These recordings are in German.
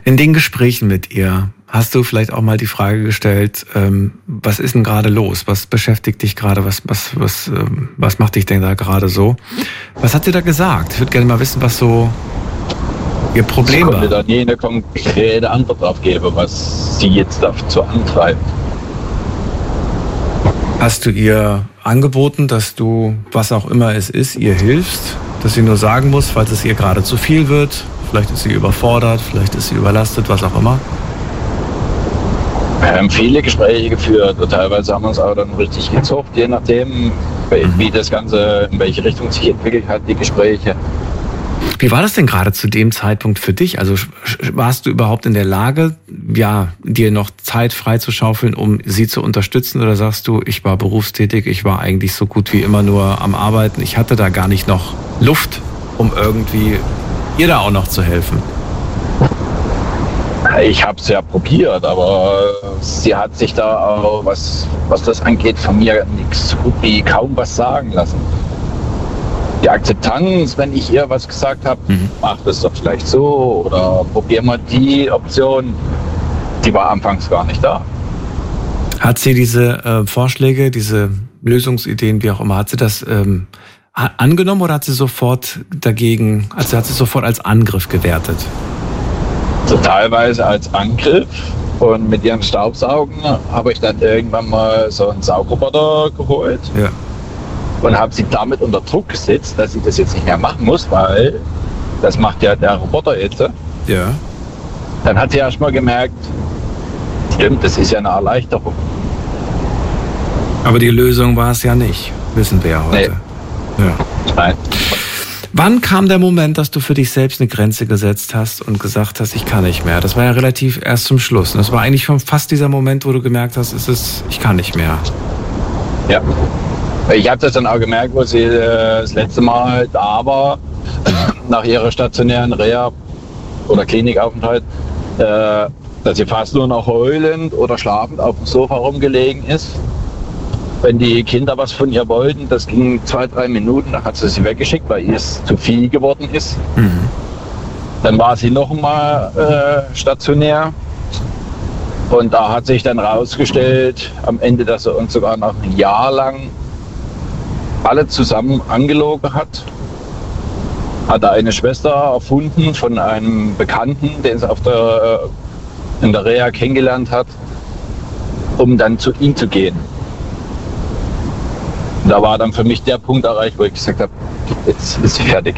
In den Gesprächen mit ihr hast du vielleicht auch mal die Frage gestellt, was ist denn gerade los? Was beschäftigt dich gerade? Was macht dich denn da gerade so? Was hat sie da gesagt? Ich würde gerne mal wissen, was so ihr Problem war. Ich konnte da nie eine konkrete Antwort drauf geben, was sie jetzt dazu antreibt. Hast du ihr angeboten, dass du, was auch immer es ist, ihr hilfst? Dass sie nur sagen muss, falls es ihr gerade zu viel wird? Vielleicht ist sie überfordert, vielleicht ist sie überlastet, was auch immer? Wir haben viele Gespräche geführt und teilweise haben wir uns auch dann richtig gezofft, je nachdem, wie das Ganze, in welche Richtung sich entwickelt hat, die Gespräche. Wie war das denn gerade zu dem Zeitpunkt für dich? Also warst du überhaupt in der Lage, ja, dir noch Zeit freizuschaufeln, um sie zu unterstützen? Oder sagst du, ich war berufstätig, ich war eigentlich so gut wie immer nur am Arbeiten, ich hatte da gar nicht noch Luft, um irgendwie ihr da auch noch zu helfen? Ich habe es ja probiert, aber sie hat sich da auch, was das angeht, von mir nichts, so gut wie kaum was sagen lassen. Die Akzeptanz, wenn ich ihr was gesagt habe, mach das doch vielleicht so oder probier mal die Option, die war anfangs gar nicht da. Hat sie diese Vorschläge, diese Lösungsideen, wie auch immer, hat sie das angenommen oder hat sie sofort dagegen, also hat sie sofort als Angriff gewertet? So teilweise als Angriff und mit ihren Staubsaugen habe ich dann irgendwann mal so einen Saugroboter geholt. Ja. Und habe sie damit unter Druck gesetzt, dass sie das jetzt nicht mehr machen muss, weil das macht ja der Roboter jetzt. Ja. Dann hat sie erst mal gemerkt, stimmt, das ist ja eine Erleichterung. Aber die Lösung war es ja nicht, wissen wir ja heute. Nee. Ja. Nein. Wann kam der Moment, dass du für dich selbst eine Grenze gesetzt hast und gesagt hast, ich kann nicht mehr? Das war ja relativ erst zum Schluss. Das war eigentlich schon fast dieser Moment, wo du gemerkt hast, ich kann nicht mehr. Ja. Ich habe das dann auch gemerkt, wo sie das letzte Mal da war, nach ihrer stationären Reha- oder Klinikaufenthalt, dass sie fast nur noch heulend oder schlafend auf dem Sofa rumgelegen ist. Wenn die Kinder was von ihr wollten, das ging 2-3 Minuten, dann hat sie weggeschickt, weil ihr es zu viel geworden ist. Mhm. Dann war sie noch mal stationär. Und da hat sich dann rausgestellt, am Ende, dass sie uns sogar noch ein Jahr lang alle zusammen angelogen hat. Hat er eine Schwester erfunden von einem Bekannten, den sie in der Reha kennengelernt hat, um dann zu ihm zu gehen. Da war dann für mich der Punkt erreicht, wo ich gesagt habe, jetzt ist sie fertig.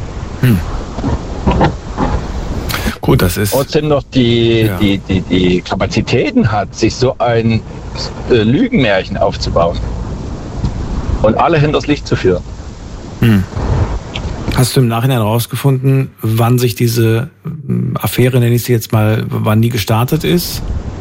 Gut, das ist... Trotzdem noch die Kapazitäten hat, sich so ein Lügenmärchen aufzubauen. Und alle hinters Licht zu führen. Hast du im Nachhinein herausgefunden, wann sich diese Affäre, nenne ich sie jetzt mal, wann die gestartet ist?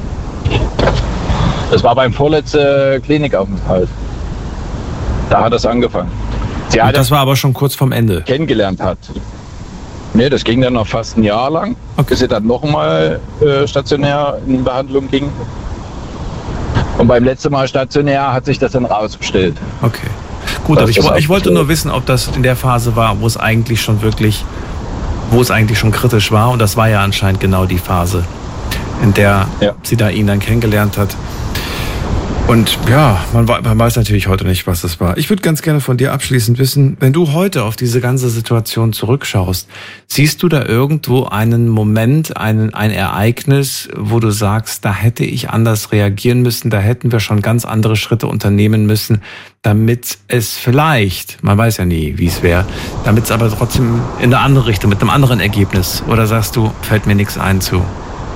Das war beim vorletzten Klinikaufenthalt. Da hat es angefangen. Das war aber schon kurz vorm Ende. Kennengelernt hat. Nee, das ging dann noch fast ein Jahr lang, bis sie dann nochmal stationär in Behandlung ging. Und beim letzten Mal stationär hat sich das dann rausgestellt. Okay. Gut, aber ich wollte nur wissen, ob das in der Phase war, wo es eigentlich schon kritisch war. Und das war ja anscheinend genau die Phase, in der sie da ihn dann kennengelernt hat. Und ja, man weiß natürlich heute nicht, was es war. Ich würde ganz gerne von dir abschließend wissen, wenn du heute auf diese ganze Situation zurückschaust, siehst du da irgendwo einen Moment, ein Ereignis, wo du sagst, da hätte ich anders reagieren müssen, da hätten wir schon ganz andere Schritte unternehmen müssen, damit es vielleicht, man weiß ja nie, wie es wäre, damit es aber trotzdem in eine andere Richtung, mit einem anderen Ergebnis, oder sagst du, fällt mir nichts ein zu?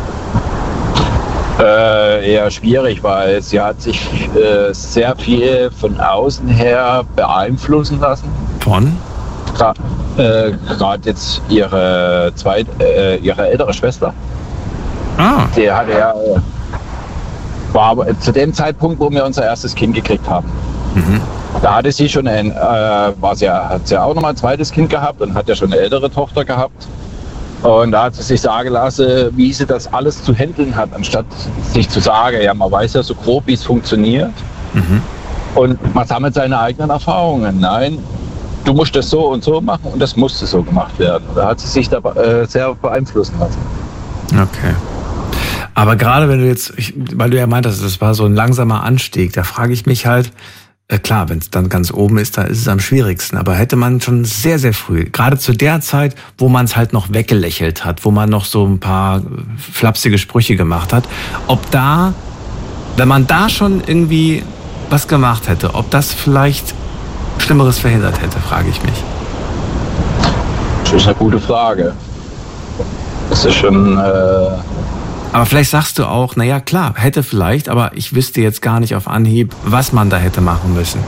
Eher schwierig, weil sie hat sich sehr viel von außen her beeinflussen lassen. Von? Gerade jetzt ihre ältere Schwester. Die hatte war aber zu dem Zeitpunkt, wo wir unser erstes Kind gekriegt haben. Da hatte sie schon hat sie auch noch mal ein zweites Kind gehabt und hat ja schon eine ältere Tochter gehabt. Und da hat sie sich sagen lassen, wie sie das alles zu handeln hat, anstatt sich zu sagen, ja, man weiß ja so grob, wie es funktioniert. Und man sammelt seine eigenen Erfahrungen. Nein, du musst das so und so machen und das musste so gemacht werden. Da hat sie sich da sehr beeinflussen lassen. Okay. Aber gerade wenn du jetzt, weil du ja meintest, das war so ein langsamer Anstieg, da frage ich mich halt, klar, wenn es dann ganz oben ist, da ist es am schwierigsten. Aber hätte man schon sehr, sehr früh, gerade zu der Zeit, wo man es halt noch weggelächelt hat, wo man noch so ein paar flapsige Sprüche gemacht hat, ob da, wenn man da schon irgendwie was gemacht hätte, ob das vielleicht Schlimmeres verhindert hätte, frage ich mich. Das ist eine gute Frage. Das ist schon... Aber vielleicht sagst du auch, naja klar, hätte vielleicht, aber ich wüsste jetzt gar nicht auf Anhieb, was man da hätte machen müssen.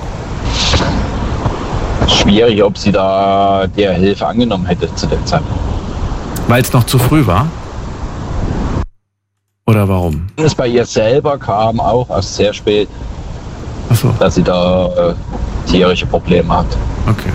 Schwierig, ob sie da der Hilfe angenommen hätte zu der Zeit. Weil es noch zu früh war? Oder warum? Es bei ihr selber kam auch erst sehr spät, Ach so. dass sie da tierische Probleme hat. Okay.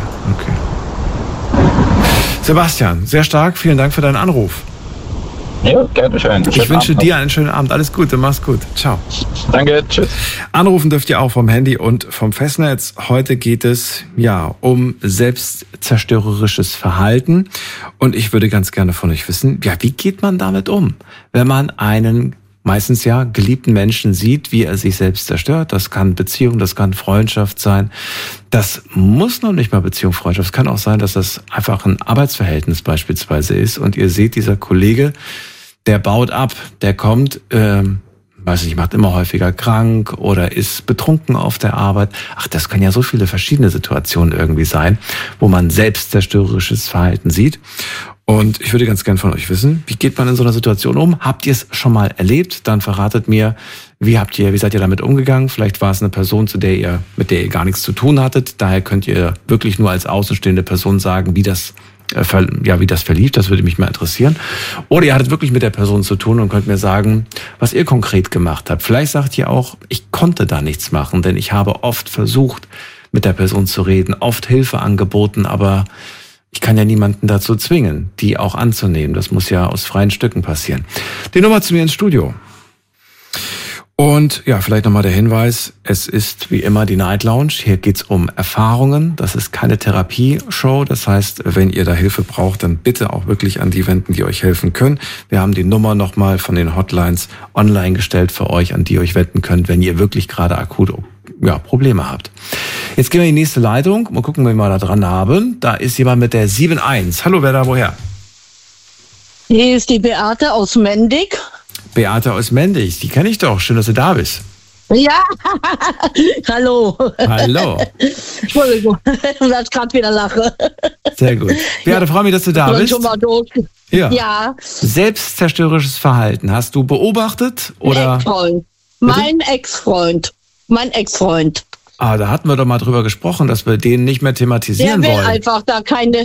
Sebastian, sehr stark, vielen Dank für deinen Anruf. Ja, gerne schön. Ich wünsche dir einen schönen Abend. Alles Gute, mach's gut. Ciao. Danke, tschüss. Anrufen dürft ihr auch vom Handy und vom Festnetz. Heute geht es um selbstzerstörerisches Verhalten. Und ich würde ganz gerne von euch wissen, wie geht man damit um, wenn man einen meistens geliebten Menschen sieht, wie er sich selbst zerstört. Das kann Beziehung, das kann Freundschaft sein. Das muss noch nicht mal Beziehung, Freundschaft. Es kann auch sein, dass das einfach ein Arbeitsverhältnis beispielsweise ist. Und ihr seht, dieser Kollege, der baut ab, der kommt, macht immer häufiger krank oder ist betrunken auf der Arbeit. Ach, das können ja so viele verschiedene Situationen irgendwie sein, wo man selbstzerstörerisches Verhalten sieht. Und ich würde ganz gern von euch wissen, wie geht man in so einer Situation um? Habt ihr es schon mal erlebt? Dann verratet mir, wie seid ihr damit umgegangen? Vielleicht war es eine Person, mit der ihr gar nichts zu tun hattet. Daher könnt ihr wirklich nur als außenstehende Person sagen, wie das verlief. Das würde mich mal interessieren. Oder ihr hattet wirklich mit der Person zu tun und könnt mir sagen, was ihr konkret gemacht habt. Vielleicht sagt ihr auch, ich konnte da nichts machen, denn ich habe oft versucht, mit der Person zu reden, oft Hilfe angeboten, aber ich kann ja niemanden dazu zwingen, die auch anzunehmen. Das muss ja aus freien Stücken passieren. Die Nummer zu mir ins Studio. Und vielleicht nochmal der Hinweis, es ist wie immer die Night Lounge. Hier geht's um Erfahrungen. Das ist keine Therapieshow. Das heißt, wenn ihr da Hilfe braucht, dann bitte auch wirklich an die wenden, die euch helfen können. Wir haben die Nummer nochmal von den Hotlines online gestellt für euch, an die ihr euch wenden könnt, wenn ihr wirklich gerade akut Probleme habt. Jetzt gehen wir in die nächste Leitung. Mal gucken, wen wir da dran haben. Da ist jemand mit der 7.1. Hallo, wer da woher? Hier ist die Beate aus Mendig. Beate aus Mendig, die kenne ich doch. Schön, dass du da bist. Ja, hallo. Hallo. Entschuldigung, dass ich gerade wieder lache. Sehr gut. Beate, freue mich, dass du da bist. Schon mal durch. Ja. Selbstzerstörerisches Verhalten. Hast du beobachtet? Oder? Mein Ex-Freund. Da hatten wir doch mal drüber gesprochen, dass wir den nicht mehr thematisieren wollen. Der will einfach da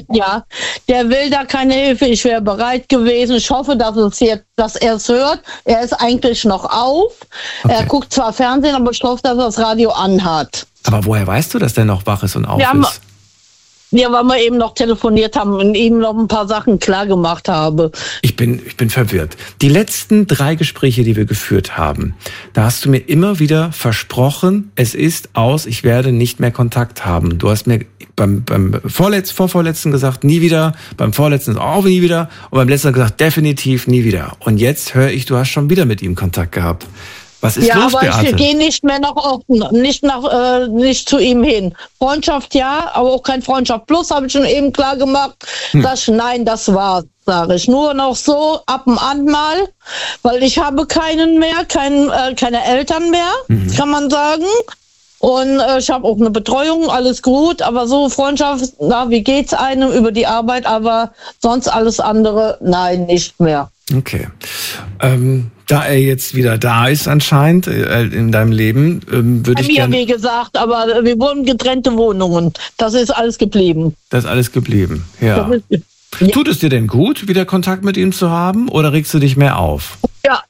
keine Hilfe. Ich wäre bereit gewesen. Ich hoffe, dass er es hört. Er ist eigentlich noch auf. Okay. Er guckt zwar Fernsehen, aber ich hoffe, dass er das Radio anhat. Aber woher weißt du, dass der noch wach ist und auf ist? Ja, weil wir eben noch telefoniert haben und ihm noch ein paar Sachen klar gemacht habe. Ich bin verwirrt. Die letzten 3 Gespräche, die wir geführt haben, da hast du mir immer wieder versprochen, es ist aus, ich werde nicht mehr Kontakt haben. Du hast mir beim vorvorletzten gesagt, nie wieder, beim vorletzten auch nie wieder und beim letzten gesagt, definitiv nie wieder. Und jetzt höre ich, du hast schon wieder mit ihm Kontakt gehabt. Was ist los, Beate? Aber ich gehe nicht mehr nach offen, nicht zu ihm hin. Freundschaft ja, aber auch kein Freundschaft plus, habe ich schon eben klar gemacht. Nein, das war's, sage ich. Nur noch so ab und an mal, weil ich habe keinen mehr, keine Eltern mehr, kann man sagen. Und ich habe auch eine Betreuung, alles gut, aber so Freundschaft, wie geht's einem über die Arbeit, aber sonst alles andere, nein, nicht mehr. Okay. Da er jetzt wieder da ist anscheinend in deinem Leben, würde ich gerne... Wie gesagt, aber wir wurden getrennte Wohnungen. Das ist alles geblieben. Das ist alles geblieben, ja. Tut es dir denn gut, wieder Kontakt mit ihm zu haben, oder regst du dich mehr auf? Ja.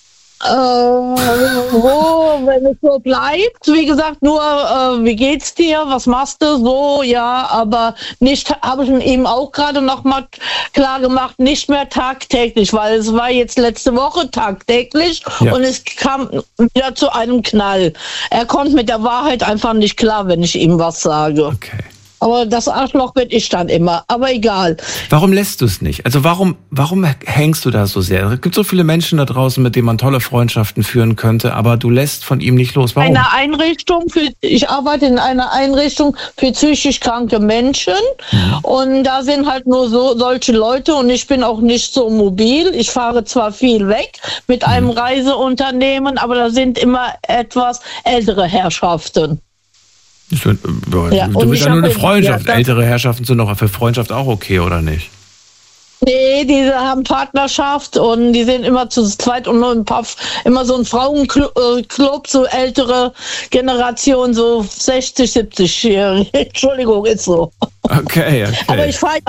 Wenn es so bleibt, wie gesagt, nur wie geht's dir, was machst du, so, ja, aber nicht, habe ich ihm auch gerade noch mal klar gemacht, nicht mehr tagtäglich, weil es war jetzt letzte Woche tagtäglich und es kam wieder zu einem Knall. Er kommt mit der Wahrheit einfach nicht klar, wenn ich ihm was sage. Okay. Aber das Arschloch bin ich dann immer. Aber egal. Warum lässt du es nicht? Also warum hängst du da so sehr? Es gibt so viele Menschen da draußen, mit denen man tolle Freundschaften führen könnte, aber du lässt von ihm nicht los. Warum? Ich arbeite in einer Einrichtung für psychisch kranke Menschen. Und da sind halt nur solche Leute und ich bin auch nicht so mobil. Ich fahre zwar viel weg mit einem Reiseunternehmen, aber da sind immer etwas ältere Herrschaften. Du bist ja nur eine Freundschaft. Ältere Herrschaften sind doch für Freundschaft auch okay, oder nicht? Nee, die haben Partnerschaft und die sind immer zu zweit und nur ein paar, immer so ein Frauenclub, so ältere Generation, so 60, 70-Jährige. Entschuldigung, ist so. Okay. Aber ich fahre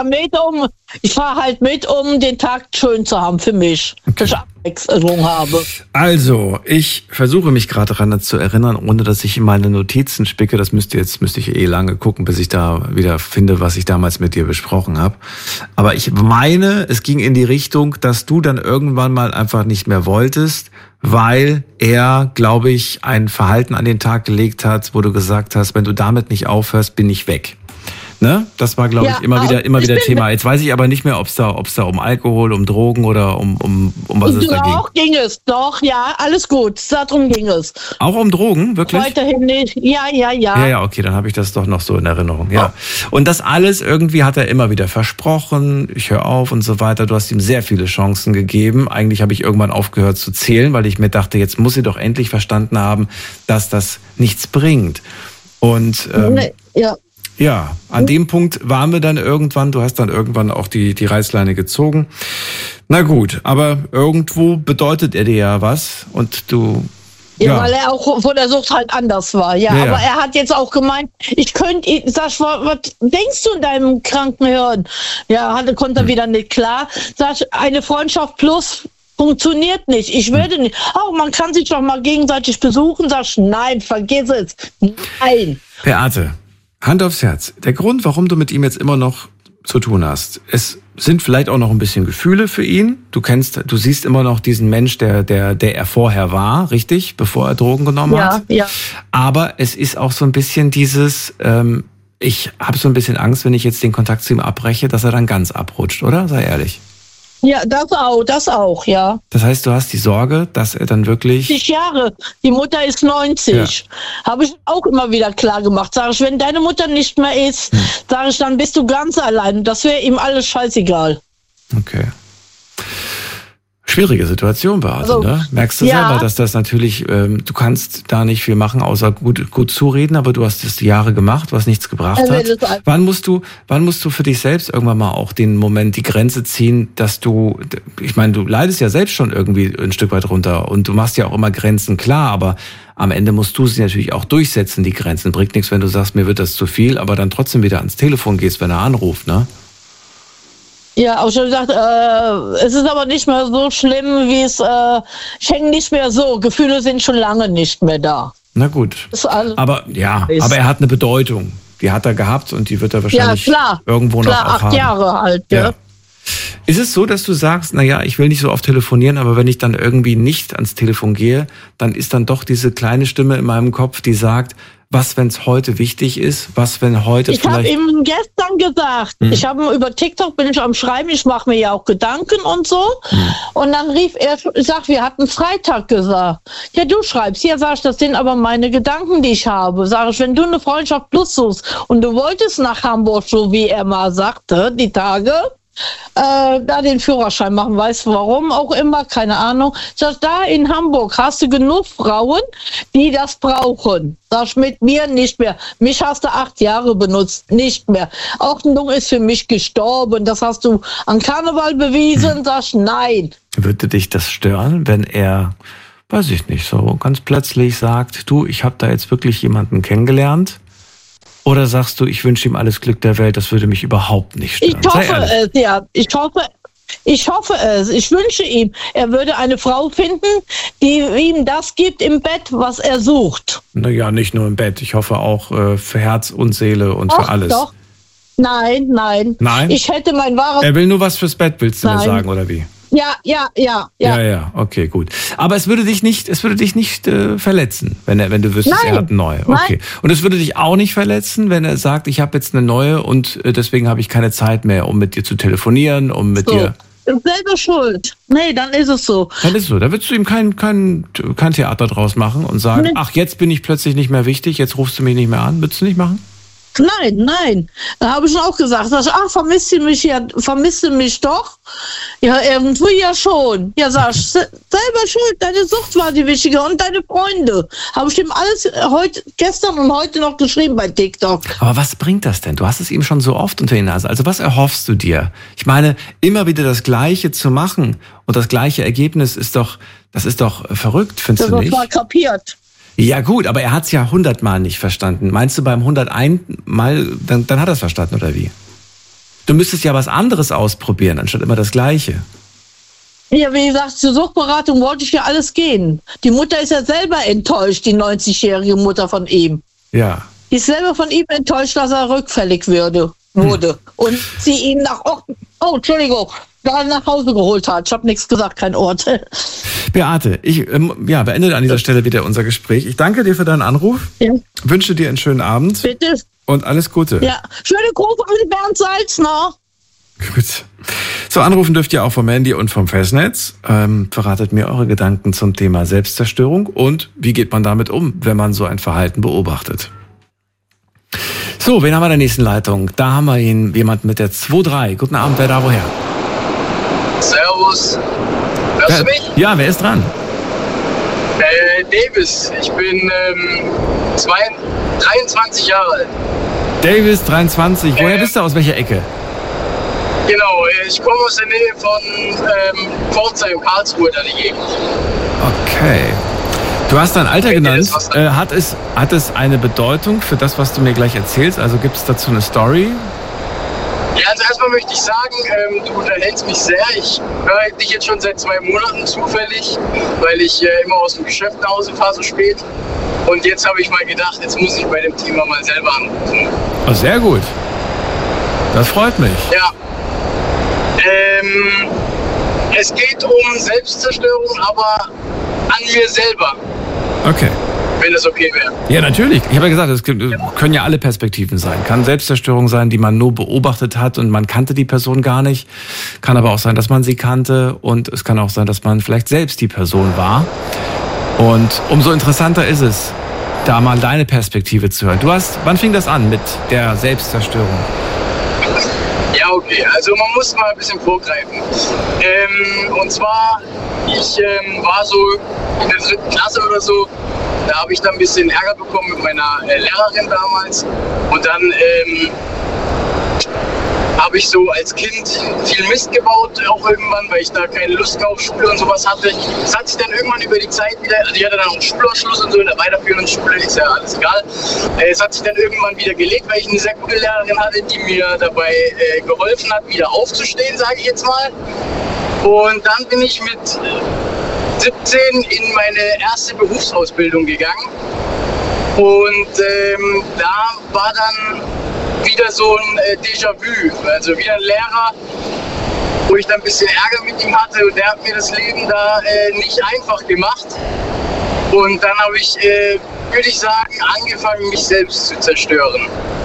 halt mit, um den Tag schön zu haben für mich. Okay. Dass ich Abwechslung habe. Also, ich versuche mich gerade daran zu erinnern, ohne dass ich in meine Notizen spicke. Das müsste ich lange gucken, bis ich da wieder finde, was ich damals mit dir besprochen habe. Aber ich meine, es ging in die Richtung, dass du dann irgendwann mal einfach nicht mehr wolltest, weil er, glaube ich, ein Verhalten an den Tag gelegt hat, wo du gesagt hast, wenn du damit nicht aufhörst, bin ich weg. Ne? Das war, glaube ich, immer wieder Thema. Jetzt weiß ich aber nicht mehr, ob es da um Alkohol, um Drogen oder um was es da ging. Doch, ging es. Doch, ja, alles gut. Darum ging es. Auch um Drogen, wirklich? Weiterhin nicht. Ja. Ja, okay, dann habe ich das doch noch so in Erinnerung. Ja. Und das alles irgendwie hat er immer wieder versprochen, ich höre auf und so weiter. Du hast ihm sehr viele Chancen gegeben. Eigentlich habe ich irgendwann aufgehört zu zählen, weil ich mir dachte, jetzt muss sie doch endlich verstanden haben, dass das nichts bringt. Und ja, an dem Punkt waren wir dann irgendwann, du hast dann irgendwann auch die Reißleine gezogen. Na gut, aber irgendwo bedeutet er dir ja was und du... Ja, weil er auch von der Sucht halt anders war. Ja, aber er hat jetzt auch gemeint, ich könnte, sag, was denkst du in deinem kranken Hirn? Ja, konnte er wieder nicht klar. Sag, eine Freundschaft plus funktioniert nicht. Ich würde nicht. Man kann sich doch mal gegenseitig besuchen. Sag, nein, vergiss es. Nein. Beate, Hand aufs Herz. Der Grund, warum du mit ihm jetzt immer noch zu tun hast, es sind vielleicht auch noch ein bisschen Gefühle für ihn. Du siehst immer noch diesen Mensch, der er vorher war, richtig, bevor er Drogen genommen hat. Ja. Aber es ist auch so ein bisschen dieses, ich habe so ein bisschen Angst, wenn ich jetzt den Kontakt zu ihm abbreche, dass er dann ganz abrutscht, oder? Sei ehrlich. Ja, das auch, ja. Das heißt, du hast die Sorge, dass er dann wirklich... 90 Jahre, die Mutter ist 90. Ja. Habe ich auch immer wieder klar gemacht. Sag ich, wenn deine Mutter nicht mehr ist, sage ich, dann bist du ganz allein. Das wäre ihm alles scheißegal. Okay. Schwierige Situation, Beate, ne? Merkst du selber, dass das natürlich, du kannst da nicht viel machen, außer gut zureden, aber du hast das die Jahre gemacht, was nichts gebracht hat. Wann musst du für dich selbst irgendwann mal auch den Moment, die Grenze ziehen, dass ich meine, du leidest ja selbst schon irgendwie ein Stück weit runter und du machst ja auch immer Grenzen klar, aber am Ende musst du sie natürlich auch durchsetzen, die Grenzen. Bringt nichts, wenn du sagst, mir wird das zu viel, aber dann trotzdem wieder ans Telefon gehst, wenn er anruft, ne? Ja, auch schon gesagt, es ist aber nicht mehr so schlimm, wie ich hänge nicht mehr so. Gefühle sind schon lange nicht mehr da. Na gut. Aber er hat eine Bedeutung. Die hat er gehabt und die wird er wahrscheinlich irgendwo noch auch 8 Jahre alt, ja. Ist es so, dass du sagst, ich will nicht so oft telefonieren, aber wenn ich dann irgendwie nicht ans Telefon gehe, dann ist dann doch diese kleine Stimme in meinem Kopf, die sagt, was, wenn es heute wichtig ist? Was, wenn heute Ich habe ihm gestern gesagt, ich habe über TikTok, bin ich am Schreiben, ich mache mir ja auch Gedanken und so. Und dann rief er, wir hatten Freitag gesagt. Ja, du schreibst. Ja, sag ich, das sind aber meine Gedanken, die ich habe. Sag ich, wenn du eine Freundschaft plus suchst und du wolltest nach Hamburg, so wie er mal sagte, die Tage, da den Führerschein machen, weißt du warum auch immer, keine Ahnung. Sag, da in Hamburg hast du genug Frauen, die das brauchen. Sag, mit mir nicht mehr. Mich hast du 8 Jahre benutzt, nicht mehr. Ordnung ist für mich gestorben. Das hast du an Karneval bewiesen. Sag, nein. Würde dich das stören, wenn er, weiß ich nicht, so ganz plötzlich sagt, du, ich habe da jetzt wirklich jemanden kennengelernt? Oder sagst du, ich wünsche ihm alles Glück der Welt, das würde mich überhaupt nicht stören? Ich hoffe es, ja. Ich hoffe es. Ich wünsche ihm, er würde eine Frau finden, die ihm das gibt im Bett, was er sucht. Naja, nicht nur im Bett. Ich hoffe auch für Herz und Seele und für alles. Doch. Nein. Nein? Ich hätte mein wahres... Er will nur was fürs Bett, willst du mir sagen, oder wie? Ja, okay, gut. Aber es würde dich nicht verletzen, wenn du wüsstest, er hat eine neue. Okay. Nein. Und es würde dich auch nicht verletzen, wenn er sagt, ich habe jetzt eine neue und deswegen habe ich keine Zeit mehr, um mit dir zu telefonieren, um mit dir... Selber schuld. Nee, dann ist es so. Dann ist es so. Da würdest du ihm kein Theater draus machen und sagen, ach, jetzt bin ich plötzlich nicht mehr wichtig, jetzt rufst du mich nicht mehr an. Würdest du nicht machen? Nein. Da habe ich schon auch gesagt, vermisst du mich doch? Ja, irgendwie ja schon. Ja, sag ich, selber schuld, deine Sucht war die wichtige und deine Freunde. Habe ich ihm alles gestern und heute noch geschrieben bei TikTok. Aber was bringt das denn? Du hast es ihm schon so oft unter die Nase. Also was erhoffst du dir? Ich meine, immer wieder das Gleiche zu machen und das gleiche Ergebnis ist doch verrückt, findest du nicht? Das war kapiert. Ja gut, aber er hat es ja 100 Mal nicht verstanden. Meinst du beim 101 Mal, dann hat er es verstanden, oder wie? Du müsstest ja was anderes ausprobieren, anstatt immer das Gleiche. Ja, wie gesagt, zur Suchtberatung wollte ich ja alles gehen. Die Mutter ist ja selber enttäuscht, die 90-jährige Mutter von ihm. Ja. Die ist selber von ihm enttäuscht, dass er rückfällig wurde. Und sie ihn nach Hause geholt hat. Ich habe nichts gesagt, kein Ort. Beate, ich beende an dieser Stelle wieder unser Gespräch. Ich danke dir für deinen Anruf. Ja. Wünsche dir einen schönen Abend. Bitte. Und alles Gute. Ja, schöne Grüße an Bernd Salzner. Gut. So, anrufen dürft ihr auch vom Handy und vom Festnetz. Verratet mir eure Gedanken zum Thema Selbstzerstörung und wie geht man damit um, wenn man so ein Verhalten beobachtet. So, wen haben wir in der nächsten Leitung? Da haben wir jemand mit der 2-3. Guten Abend, wer da woher? Servus. Hörst du mich? Ja, wer ist dran? Davis. Ich bin 23 Jahre alt. Davis, 23. Woher bist du? Aus welcher Ecke? Genau, ich komme aus der Nähe von Pforzheim, Karlsruhe, da die Gegend. Okay. Du hast dein Alter genannt. Hat es eine Bedeutung für das, was du mir gleich erzählst? Also gibt es dazu eine Story? Ja, also erstmal möchte ich sagen, du unterhältst mich sehr. Ich höre dich jetzt schon seit 2 Monaten zufällig, weil ich immer aus dem Geschäft nach Hause fahre so spät. Und jetzt habe ich mal gedacht, jetzt muss ich bei dem Thema mal selber anrufen. Oh, sehr gut. Das freut mich. Ja. Es geht um Selbstzerstörung, aber an mir selber. Okay. Wenn das okay wäre. Ja, natürlich. Ich habe ja gesagt, es können ja alle Perspektiven sein. Kann Selbstzerstörung sein, die man nur beobachtet hat und man kannte die Person gar nicht. Kann aber auch sein, dass man sie kannte und es kann auch sein, dass man vielleicht selbst die Person war. Und umso interessanter ist es, da mal deine Perspektive zu hören. Wann fing das an mit der Selbstzerstörung? Ja, okay. Also man muss mal ein bisschen vorgreifen. Und zwar, ich war so in der 3. Klasse oder so. Da habe ich dann ein bisschen Ärger bekommen mit meiner Lehrerin damals. Und dann habe ich so als Kind viel Mist gebaut, auch irgendwann, weil ich da keine Lust mehr auf Schule und sowas hatte. Das hat sich dann irgendwann über die Zeit wieder, also ich hatte dann auch einen Schulabschluss und so in der weiterführenden Schule, ist ja alles egal. Es hat sich dann irgendwann wieder gelegt, weil ich eine sehr gute Lehrerin hatte, die mir dabei geholfen hat, wieder aufzustehen, sage ich jetzt mal. Und dann bin ich mit 17 in meine erste Berufsausbildung gegangen. Und da war dann wieder so ein Déjà-vu, also wieder ein Lehrer, wo ich dann ein bisschen Ärger mit ihm hatte und der hat mir das Leben da nicht einfach gemacht. Und dann habe ich, würde ich sagen, angefangen, mich selbst zu zerstören.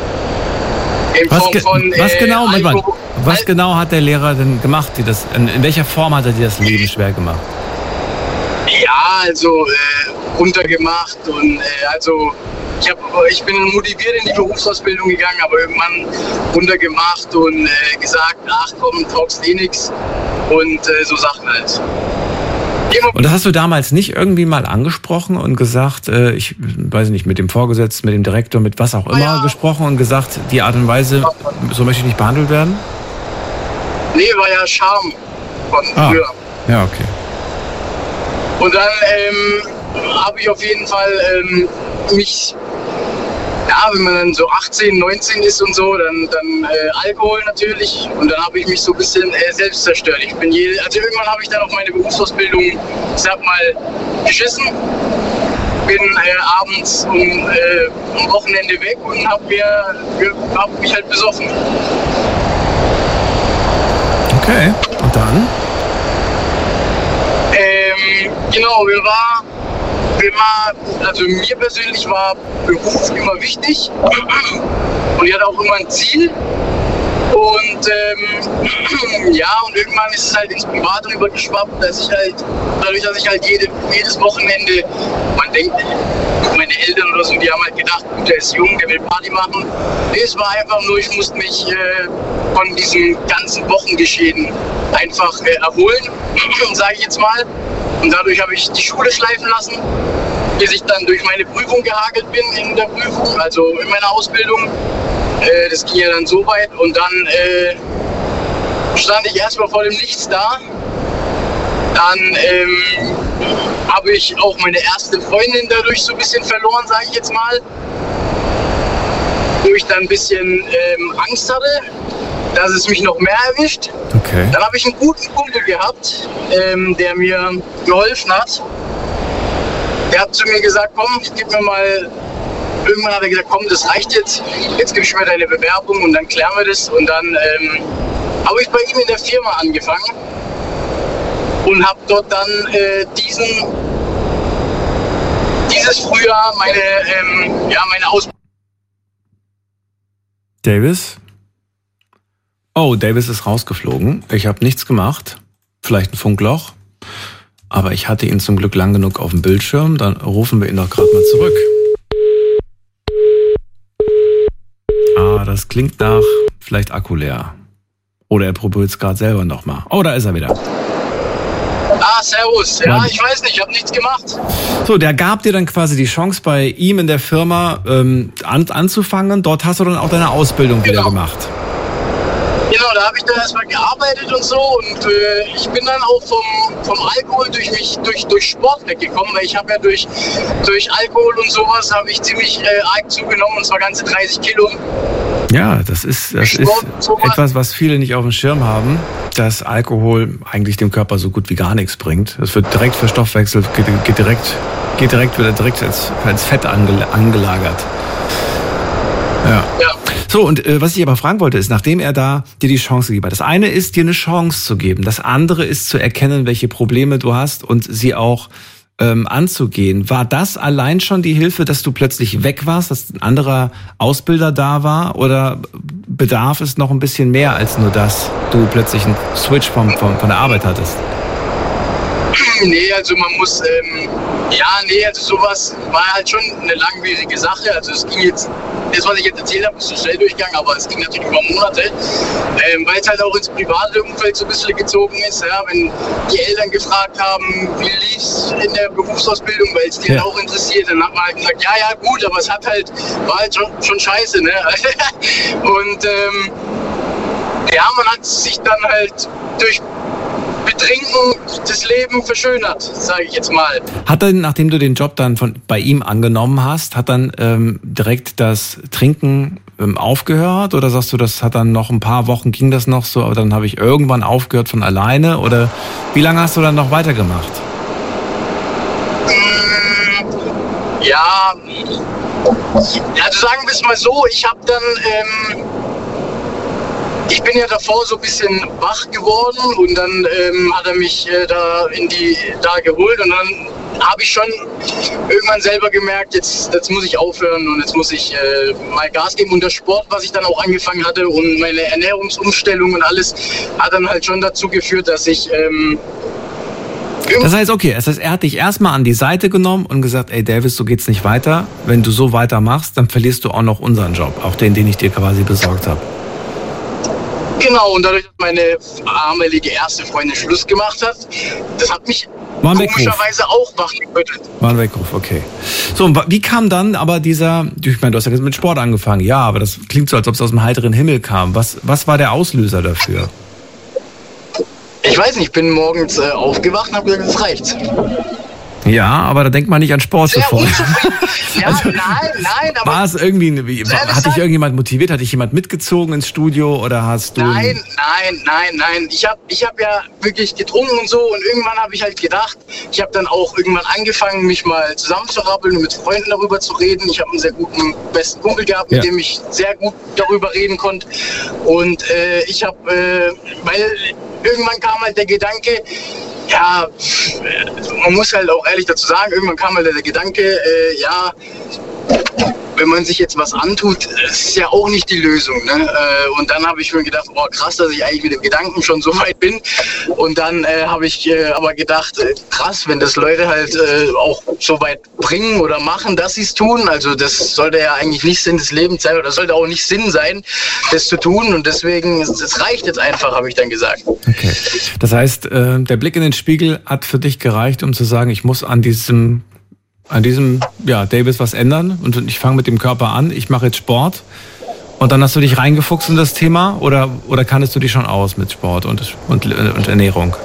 Was genau hat der Lehrer denn gemacht? In welcher Form hat er dir das Leben schwer gemacht? Ja, also runtergemacht und ich bin motiviert in die Berufsausbildung gegangen, aber irgendwann runtergemacht und gesagt, ach komm, taugst eh nix und so Sachen halt. Und das hast du damals nicht irgendwie mal angesprochen und gesagt, ich weiß nicht, mit dem Vorgesetzten, mit dem Direktor, mit was auch immer gesprochen und gesagt, die Art und Weise, so möchte ich nicht behandelt werden? Nee, war ja Charme von früher. Ja, okay. Und dann habe ich auf jeden Fall mich, wenn man dann so 18, 19 ist und so, dann Alkohol natürlich. Und dann habe ich mich so ein bisschen selbst zerstört. Irgendwann habe ich dann auch meine Berufsausbildung, ich sag mal, geschissen. Bin abends am Wochenende weg und hab mich halt besoffen. Okay, und dann? Genau, also mir persönlich war Beruf immer wichtig und ich hatte auch immer ein Ziel. Und und irgendwann ist es halt ins Private rübergeschwappt, dadurch, dass ich halt jedes Wochenende, man denkt, meine Eltern oder so, die haben halt gedacht, gut, der ist jung, der will Party machen. Nee, es war einfach nur, ich musste mich von diesem ganzen Wochengeschehen einfach erholen, sage ich jetzt mal. Und dadurch habe ich die Schule schleifen lassen, bis ich dann durch meine Prüfung gehagelt bin in der Prüfung, also in meiner Ausbildung. Das ging ja dann so weit und dann stand ich erstmal vor dem Nichts da. Dann habe ich auch meine erste Freundin dadurch so ein bisschen verloren, sage ich jetzt mal. Wo ich dann ein bisschen Angst hatte, dass es mich noch mehr erwischt. Okay. Dann habe ich einen guten Kumpel gehabt, der mir geholfen hat. Der hat zu mir gesagt, komm, gib mir mal... Irgendwann hat er gesagt, komm, das reicht jetzt gib ich mir deine Bewerbung und dann klären wir das. Und dann habe ich bei ihm in der Firma angefangen und habe dort dann dieses Frühjahr meine Ausbildung. Davis? Oh, Davis ist rausgeflogen. Ich habe nichts gemacht. Vielleicht ein Funkloch. Aber ich hatte ihn zum Glück lang genug auf dem Bildschirm. Dann rufen wir ihn doch gerade mal zurück. Das klingt nach vielleicht Akku leer. Oder er probiert es gerade selber nochmal. Oh, da ist er wieder. Servus. Ja, ich weiß nicht, ich habe nichts gemacht. So, der gab dir dann quasi die Chance, bei ihm in der Firma anzufangen. Dort hast du dann auch deine Ausbildung wieder gemacht. Genau, da habe ich dann erstmal gearbeitet und so und ich bin dann auch vom Alkohol durch Sport weggekommen, weil ich habe ja durch Alkohol und sowas habe ich ziemlich arg zugenommen und zwar ganze 30 Kilo. Ja, das ist etwas, was viele nicht auf dem Schirm haben, dass Alkohol eigentlich dem Körper so gut wie gar nichts bringt. Es wird direkt verstoffwechselt, geht direkt als Fett angelagert. Ja. So, und was ich aber fragen wollte, ist, nachdem er da dir die Chance gegeben hat, das eine ist, dir eine Chance zu geben, das andere ist zu erkennen, welche Probleme du hast und sie auch anzugehen. War das allein schon die Hilfe, dass du plötzlich weg warst, dass ein anderer Ausbilder da war, oder bedarf es noch ein bisschen mehr als nur das, du plötzlich einen Switch von der Arbeit hattest? Nee, also man muss, also sowas war halt schon eine langwierige Sache. Also es ging jetzt, das was ich jetzt erzählt habe, ist so schnell durchgegangen, aber es ging natürlich über Monate, weil es halt auch ins private Umfeld so ein bisschen gezogen ist. Ja, wenn die Eltern gefragt haben, wie lief's in der Berufsausbildung, weil es die halt auch interessiert, dann hat man halt gesagt, ja gut, aber es war halt schon scheiße, ne? Und man hat sich dann halt durch Betrinken das Leben verschönert, sage ich jetzt mal. Hat dann, nachdem du den Job dann bei ihm angenommen hast, hat dann direkt das Trinken aufgehört? Oder sagst du, das hat dann noch ein paar Wochen, ging das noch so, aber dann habe ich irgendwann aufgehört von alleine? Oder wie lange hast du dann noch weitergemacht? Also sagen wir es mal so, ich habe dann... ich bin ja davor so ein bisschen wach geworden und dann hat er mich da geholt und dann habe ich schon irgendwann selber gemerkt, jetzt muss ich aufhören und jetzt muss ich mal Gas geben. Und der Sport, was ich dann auch angefangen hatte und meine Ernährungsumstellung und alles, hat dann halt schon dazu geführt, dass ich... Das heißt, er hat dich erstmal an die Seite genommen und gesagt, ey Davis, so geht's nicht weiter. Wenn du so weitermachst, dann verlierst du auch noch unseren Job, auch den ich dir quasi besorgt habe. Genau, und dadurch, dass meine damalige erste Freundin Schluss gemacht hat, das hat mich komischerweise auch wachgerüttelt. War ein Weckruf, okay. So, und wie kam dann aber ich meine, du hast ja mit Sport angefangen, ja, aber das klingt so, als ob es aus dem heiteren Himmel kam. Was war der Auslöser dafür? Ich weiß nicht, ich bin morgens aufgewacht und habe gesagt, das reicht. Ja, aber da denkt man nicht an Sport sofort. Ja, also, nein. Aber war es irgendwie, hat dich irgendjemand motiviert? Hat dich jemand mitgezogen ins Studio oder hast du... Nein. Ich hab ja wirklich getrunken und so und irgendwann habe ich halt gedacht, ich habe dann auch irgendwann angefangen, mich mal zusammenzurappeln und mit Freunden darüber zu reden. Ich habe einen sehr guten, besten Kumpel gehabt, mit dem ich sehr gut darüber reden konnte. Und weil irgendwann kam halt der Gedanke, ja, man muss halt auch ehrlich dazu sagen, irgendwann kam halt der Gedanke, wenn man sich jetzt was antut, ist ja auch nicht die Lösung. Ne? Und dann habe ich mir gedacht, oh krass, dass ich eigentlich mit dem Gedanken schon so weit bin. Und dann habe ich aber gedacht, krass, wenn das Leute halt auch so weit bringen oder machen, dass sie es tun. Also das sollte ja eigentlich nicht Sinn des Lebens sein oder sollte auch nicht Sinn sein, das zu tun. Und deswegen, es reicht jetzt einfach, habe ich dann gesagt. Okay. Das heißt, der Blick in den Spiegel hat für dich gereicht, um zu sagen, ich muss an diesem Davis was ändern und ich fange mit dem Körper an, ich mache jetzt Sport und dann hast du dich reingefuchst in das Thema oder kanntest du dich schon aus mit Sport und Ernährung?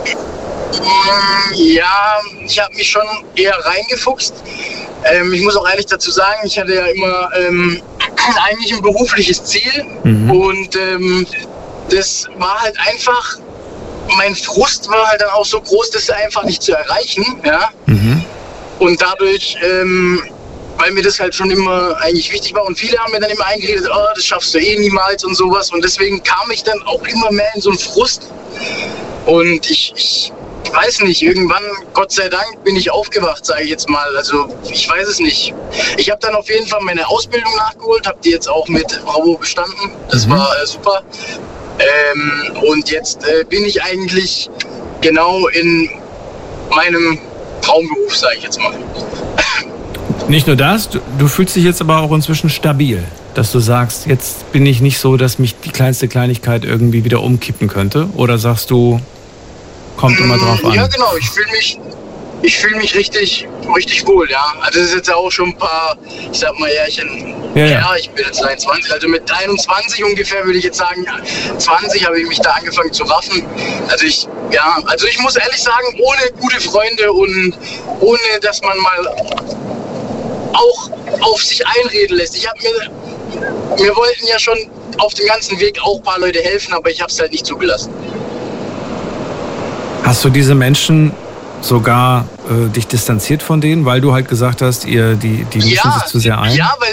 Ja, ich habe mich schon eher reingefuchst. Ich muss auch ehrlich dazu sagen, ich hatte ja immer eigentlich ein berufliches Ziel und das war halt einfach, mein Frust war halt dann auch so groß, das einfach nicht zu erreichen, ja. Und dadurch, weil mir das halt schon immer eigentlich wichtig war und viele haben mir dann immer eingeredet, oh, das schaffst du eh niemals und sowas und deswegen kam ich dann auch immer mehr in so einen Frust und ich weiß nicht, irgendwann, Gott sei Dank, bin ich aufgewacht, sage ich jetzt mal, also ich weiß es nicht. Ich habe dann auf jeden Fall meine Ausbildung nachgeholt, habe die jetzt auch mit Bravo bestanden, das war super und jetzt bin ich eigentlich genau in meinem Traumberuf, sage ich jetzt mal. Nicht nur das, du fühlst dich jetzt aber auch inzwischen stabil, dass du sagst, jetzt bin ich nicht so, dass mich die kleinste Kleinigkeit irgendwie wieder umkippen könnte, oder sagst du, kommt immer drauf an? Ja, genau, ich fühle mich richtig wohl, ja. Also das ist jetzt auch schon ein paar, ich sag mal, Jährchen. Ja, ich bin jetzt 23, also mit 21 ungefähr würde ich jetzt sagen, 20 habe ich mich da angefangen zu raffen. Also ich muss ehrlich sagen, ohne gute Freunde und ohne, dass man mal auch auf sich einreden lässt. Wir wollten ja schon auf dem ganzen Weg auch ein paar Leute helfen, aber ich habe es halt nicht zugelassen. Hast du diese Menschen sogar dich distanziert von denen, weil du halt gesagt hast, die mischen sich zu sehr ein? Ja, weil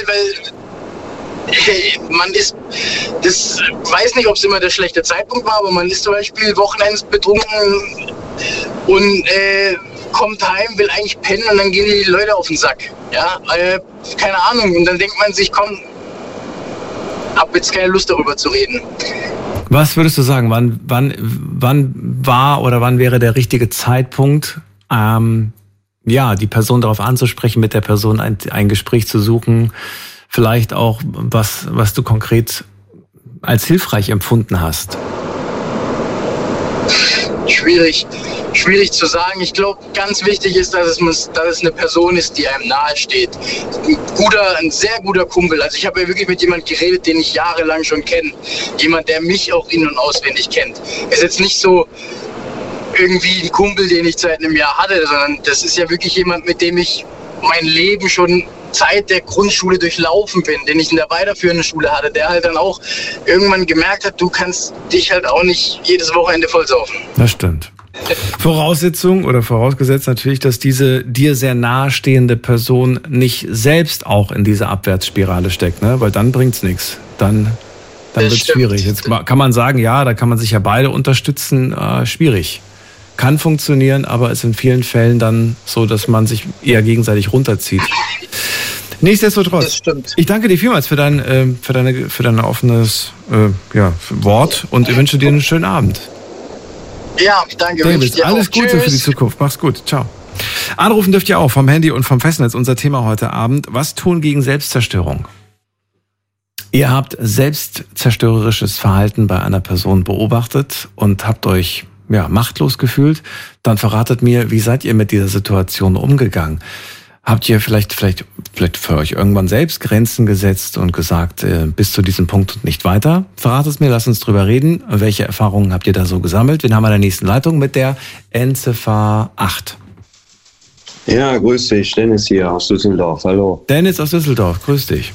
man ist, das weiß nicht, ob es immer der schlechte Zeitpunkt war, aber man ist zum Beispiel Wochenends betrunken und kommt heim, will eigentlich pennen und dann gehen die Leute auf den Sack. Ja, keine Ahnung. Und dann denkt man sich, komm, hab jetzt keine Lust darüber zu reden. Was würdest du sagen, wann war oder wann wäre der richtige Zeitpunkt, die Person darauf anzusprechen, mit der Person ein Gespräch zu suchen, vielleicht auch, was du konkret als hilfreich empfunden hast? Schwierig zu sagen. Ich glaube, ganz wichtig ist, dass es eine Person ist, die einem nahe steht. Ein sehr guter Kumpel. Also ich habe ja wirklich mit jemandem geredet, den ich jahrelang schon kenne. Jemand, der mich auch in- und auswendig kennt. Es ist jetzt nicht so irgendwie ein Kumpel, den ich seit einem Jahr hatte, sondern das ist ja wirklich jemand, mit dem ich mein Leben schon Zeit der Grundschule durchlaufen bin, den ich in der weiterführenden Schule hatte, der halt dann auch irgendwann gemerkt hat, du kannst dich halt auch nicht jedes Wochenende vollsaufen. Das stimmt. Vorausgesetzt natürlich, dass diese dir sehr nahestehende Person nicht selbst auch in diese Abwärtsspirale steckt, ne? Weil dann bringt's nichts. Dann wird es schwierig. Jetzt kann man sagen, ja, da kann man sich ja beide unterstützen. Schwierig. Kann funktionieren, aber ist in vielen Fällen dann so, dass man sich eher gegenseitig runterzieht. Nichtsdestotrotz, ich danke dir vielmals für dein offenes Wort und ich wünsche dir einen schönen Abend. Ja, danke. David, alles Gute für die Zukunft. Mach's gut. Ciao. Anrufen dürft ihr auch vom Handy und vom Festnetz. Unser Thema heute Abend: Was tun gegen Selbstzerstörung? Ihr habt selbstzerstörerisches Verhalten bei einer Person beobachtet und habt euch machtlos gefühlt. Dann verratet mir, wie seid ihr mit dieser Situation umgegangen? Habt ihr vielleicht für euch irgendwann selbst Grenzen gesetzt und gesagt, bis zu diesem Punkt und nicht weiter? Verratet es mir, lasst uns drüber reden. Welche Erfahrungen habt ihr da so gesammelt? Wen haben wir in der nächsten Leitung mit der Endziffer 8? Ja, grüß dich, Dennis hier aus Düsseldorf. Hallo. Dennis aus Düsseldorf, grüß dich.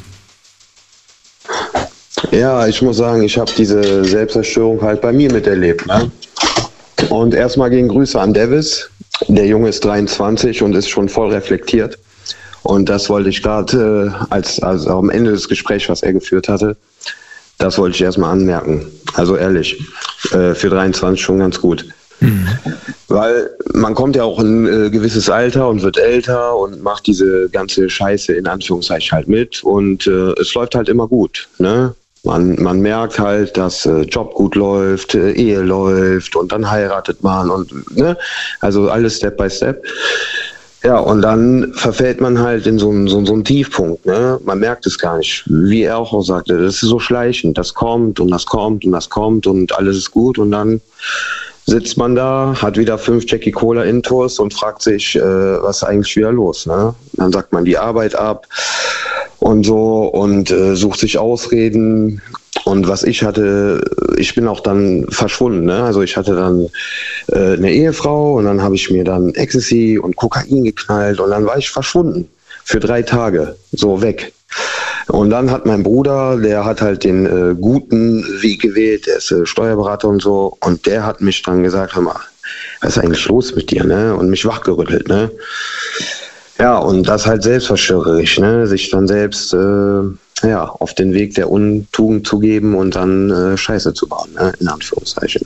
Ja, ich muss sagen, ich habe diese Selbstzerstörung halt bei mir miterlebt. Ne? Und erstmal gehen Grüße an Davis. Der Junge ist 23 und ist schon voll reflektiert. Und das wollte ich gerade also am Ende des Gesprächs, was er geführt hatte, das wollte ich erstmal anmerken. Also ehrlich, für 23 schon ganz gut. Weil man kommt ja auch in ein gewisses Alter und wird älter und macht diese ganze Scheiße in Anführungszeichen halt mit und es läuft halt immer gut, ne? Man merkt halt, dass Job gut läuft, Ehe läuft und dann heiratet man und ne, also alles Step by Step. Ja, und dann verfällt man halt in so einen Tiefpunkt, ne? Man merkt es gar nicht. Wie er auch sagte, das ist so schleichend, das kommt und das kommt und das kommt und alles ist gut und dann sitzt man da, hat wieder 5 Jackie Cola Intos und fragt sich, was ist eigentlich wieder los, ne? Dann sagt man die Arbeit ab und so und sucht sich Ausreden. Und was ich hatte, ich bin auch dann verschwunden, ne? Also ich hatte dann eine Ehefrau und dann habe ich mir dann Ecstasy und Kokain geknallt und dann war ich verschwunden für 3 Tage, so weg. Und dann hat mein Bruder, der hat halt den guten Weg gewählt, der ist Steuerberater und so und der hat mich dann gesagt, hör mal, was ist eigentlich los mit dir, ne? Und mich wachgerüttelt, ne? Ja, und das halt selbstverschwörerisch, ne? Sich dann selbst auf den Weg der Untugend zu geben und dann Scheiße zu bauen, ne? In Anführungszeichen.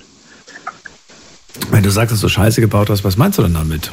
Wenn du sagst, dass du Scheiße gebaut hast, was meinst du denn damit?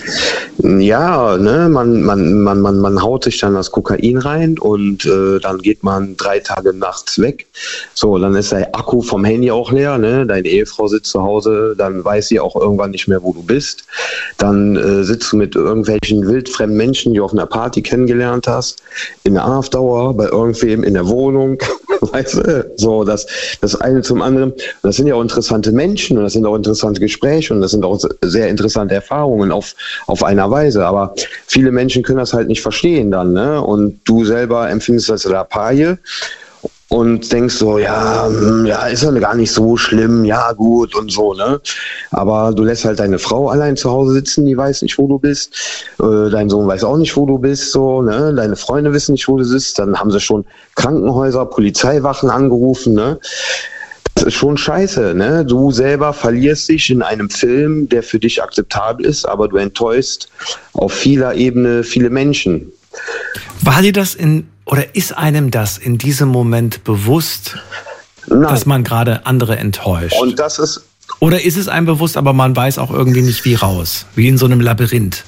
Ja, ne, man haut sich dann das Kokain rein und dann geht man 3 Tage nachts weg. So, dann ist der Akku vom Handy auch leer, ne? Deine Ehefrau sitzt zu Hause, dann weiß sie auch irgendwann nicht mehr, wo du bist. Dann sitzt du mit irgendwelchen wildfremden Menschen, die du auf einer Party kennengelernt hast, in der Afterhour, bei irgendwem in der Wohnung, weißt du? So, das eine zum anderen. Und das sind ja auch interessante Menschen und das sind auch interessante Gespräche und das sind auch sehr interessante Erfahrungen auf einer Weise, aber viele Menschen können das halt nicht verstehen dann, ne? Und du selber empfindest das als Lappalie und denkst so, ja, ist ja gar nicht so schlimm, ja gut und so, ne? Aber du lässt halt deine Frau allein zu Hause sitzen, die weiß nicht, wo du bist, dein Sohn weiß auch nicht, wo du bist, so, ne? Deine Freunde wissen nicht, wo du sitzt, dann haben sie schon Krankenhäuser, Polizeiwachen angerufen, ne? Das ist schon scheiße, ne? Du selber verlierst dich in einem Film, der für dich akzeptabel ist, aber du enttäuschst auf vieler Ebene viele Menschen. War dir das oder ist einem das in diesem Moment bewusst, dass man gerade andere enttäuscht? Und das ist... Oder ist es einem bewusst, aber man weiß auch irgendwie nicht wie raus? Wie in so einem Labyrinth?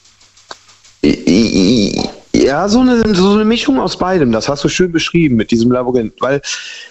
Ja, so eine Mischung aus beidem. Das hast du schön beschrieben mit diesem Labyrinth, weil...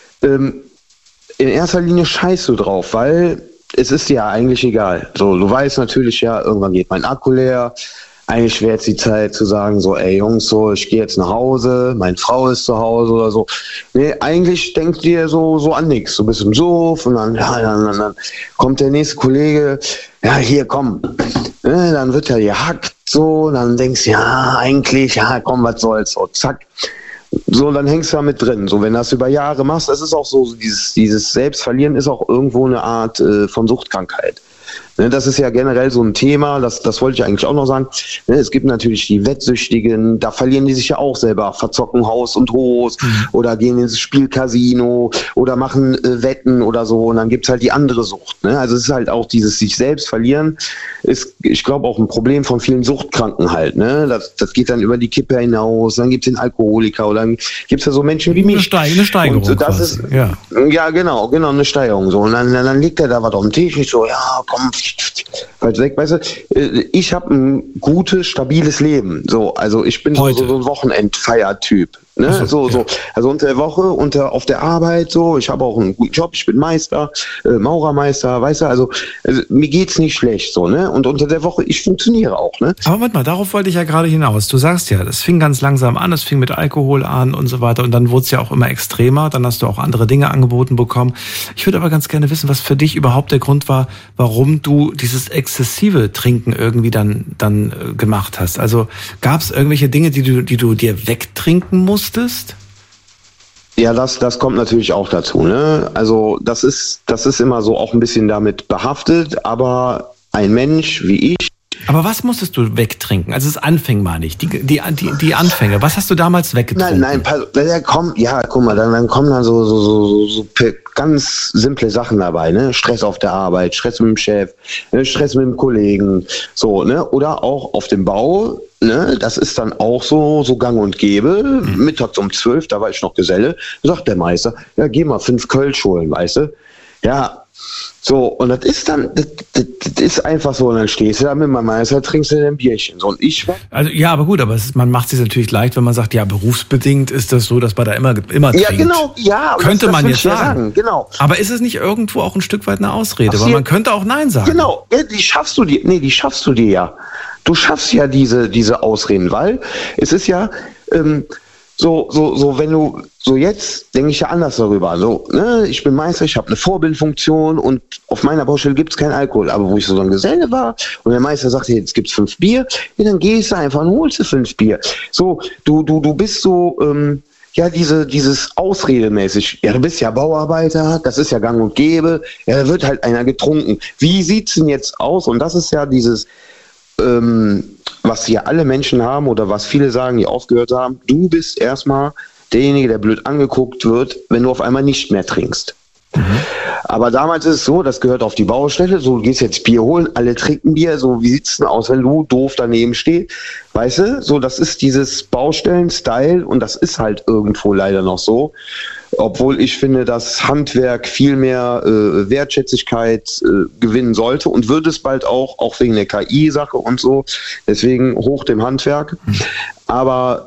in erster Linie scheißt du drauf, weil es ist dir ja eigentlich egal. So, du weißt natürlich ja, irgendwann geht mein Akku leer. Eigentlich wäre jetzt die Zeit zu sagen, so, ey Jungs, so, ich gehe jetzt nach Hause, meine Frau ist zu Hause oder so. Nee, eigentlich denkst du dir so an nichts. Du bist im Sof und dann kommt der nächste Kollege, ja, hier, komm. Dann wird er gehackt, so, dann denkst du, ja, eigentlich, ja, komm, was soll's, so, zack. So, dann hängst du da mit drin. So, wenn du das über Jahre machst, das ist auch so, dieses Selbstverlieren ist auch irgendwo eine Art von Suchtkrankheit. Ne, das ist ja generell so ein Thema, das wollte ich eigentlich auch noch sagen. Ne, es gibt natürlich die Wettsüchtigen, da verlieren die sich ja auch selber, verzocken Haus und Hof oder gehen ins Spielcasino oder machen Wetten oder so und dann gibt's halt die andere Sucht. Ne? Also es ist halt auch dieses sich selbst verlieren, ist, ich glaube, auch ein Problem von vielen Suchtkranken halt. Ne? Das geht dann über die Kippe hinaus, dann gibt's den Alkoholiker oder dann gibt's ja so Menschen wie mich. Eine Steigerung und das ist, ja, genau, eine Steigerung. So. Und dann liegt er da was auf dem Tisch, ich so, ja, komm, halt weg, weißt du, ich habe ein gutes, stabiles Leben. So, also ich bin so ein Wochenendfeiertyp. Ne? So. Also unter der Woche, auf der Arbeit, so, ich habe auch einen guten Job, ich bin Meister, Maurermeister, weißt du, also mir geht's nicht schlecht, so, ne? Und unter der Woche, ich funktioniere auch, ne? Aber warte mal, darauf wollte ich ja gerade hinaus. Du sagst ja, das fing ganz langsam an, es fing mit Alkohol an und so weiter und dann wurde es ja auch immer extremer, dann hast du auch andere Dinge angeboten bekommen. Ich würde aber ganz gerne wissen, was für dich überhaupt der Grund war, warum du dieses exzessive Trinken irgendwie dann gemacht hast. Also gab es irgendwelche Dinge, die du dir wegtrinken musstest? Ja, das kommt natürlich auch dazu, ne? Also das ist immer so auch ein bisschen damit behaftet, aber ein Mensch wie ich. Aber was musstest du wegtrinken? Also es anfing mal nicht. Die Anfänge. Was hast du damals weggetrunken? Nein, guck mal, dann kommen dann so ganz simple Sachen dabei, ne? Stress auf der Arbeit, Stress mit dem Chef, Stress mit dem Kollegen, so, ne? Oder auch auf dem Bau. Ne, das ist dann auch so gang und gäbe. Mittags um 12, da war ich noch Geselle, sagt der Meister, ja, geh mal 5 Kölsch holen, weißt du? Ja, So, und das ist dann, das ist einfach so, und dann stehst du da mit meinem Meister, trinkst du ein Bierchen. So, und ich... Also, ja, aber gut, aber man macht es sich natürlich leicht, wenn man sagt, ja, berufsbedingt ist das so, dass man da immer trinkt. Ja, genau, ja. Könnte man jetzt sagen. Genau. Aber ist es nicht irgendwo auch ein Stück weit eine Ausrede? Weil man könnte auch Nein sagen. Genau, die schaffst du dir ja. Du schaffst ja diese Ausreden, weil es ist ja, so, wenn du, so jetzt denke ich ja anders darüber. So, ne, ich bin Meister, ich habe eine Vorbildfunktion und auf meiner Baustelle gibt es keinen Alkohol. Aber wo ich so ein Geselle war und der Meister sagte, jetzt gibt's 5 Bier, ja, dann gehst du einfach und holst du 5 Bier. So, du bist so, ja, dieses Ausredemäßig. Ja, du bist ja Bauarbeiter, das ist ja gang und gäbe. Ja, da wird halt einer getrunken. Wie sieht's denn jetzt aus? Und das ist ja dieses, was ja alle Menschen haben oder was viele sagen, die aufgehört haben, du bist erstmal derjenige, der blöd angeguckt wird, wenn du auf einmal nicht mehr trinkst. Mhm. Aber damals ist es so, das gehört auf die Baustelle, so du gehst jetzt Bier holen, alle trinken Bier, so wie sieht's denn aus, wenn du doof daneben stehst, weißt du, so das ist dieses Baustellen-Style und das ist halt irgendwo leider noch so, obwohl ich finde, dass Handwerk viel mehr Wertschätzigkeit gewinnen sollte und wird es bald auch wegen der KI-Sache und so, deswegen hoch dem Handwerk, aber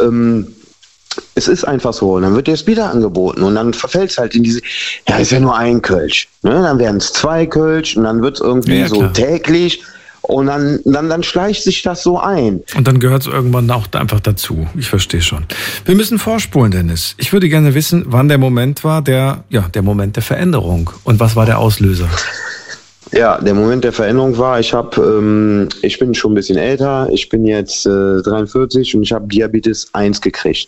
es ist einfach so. Und dann wird dir das wieder angeboten. Und dann verfällt es halt in diese, ja, ist ja nur ein Kölsch. Ne? Dann werden es 2 Kölsch und dann wird es irgendwie so täglich. Und dann schleicht sich das so ein. Und dann gehört es irgendwann auch einfach dazu. Ich verstehe schon. Wir müssen vorspulen, Dennis. Ich würde gerne wissen, wann der Moment war, der Moment der Veränderung. Und was war der Auslöser? Ja, der Moment der Veränderung war, ich bin schon ein bisschen älter. Ich bin jetzt 43 und ich habe Diabetes 1 gekriegt.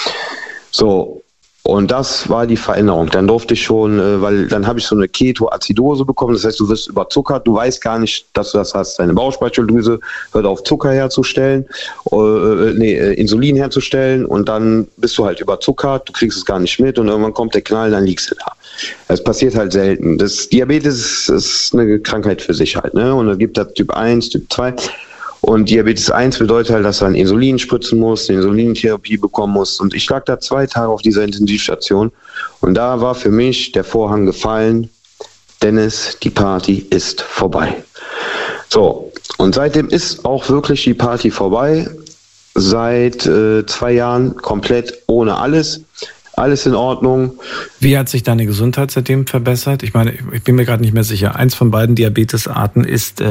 So, und das war die Veränderung. Dann durfte ich schon, weil dann habe ich so eine Ketoazidose bekommen, das heißt, du wirst überzuckert, du weißt gar nicht, dass du das hast. Deine Bauchspeicheldrüse hört auf, Zucker herzustellen, Insulin herzustellen und dann bist du halt überzuckert, du kriegst es gar nicht mit und irgendwann kommt der Knall, dann liegst du da. Das passiert halt selten. Das Diabetes ist eine Krankheit für sich halt, ne? Und da gibt es Typ 1, Typ 2. Und Diabetes 1 bedeutet halt, dass du ein Insulin spritzen musst, eine Insulintherapie bekommen musst. Und ich lag da 2 Tage auf dieser Intensivstation. Und da war für mich der Vorhang gefallen. Dennis, die Party ist vorbei. So, und seitdem ist auch wirklich die Party vorbei. Seit 2 Jahren komplett ohne alles. Alles in Ordnung. Wie hat sich deine Gesundheit seitdem verbessert? Ich meine, ich bin mir gerade nicht mehr sicher. Eins von beiden Diabetesarten ist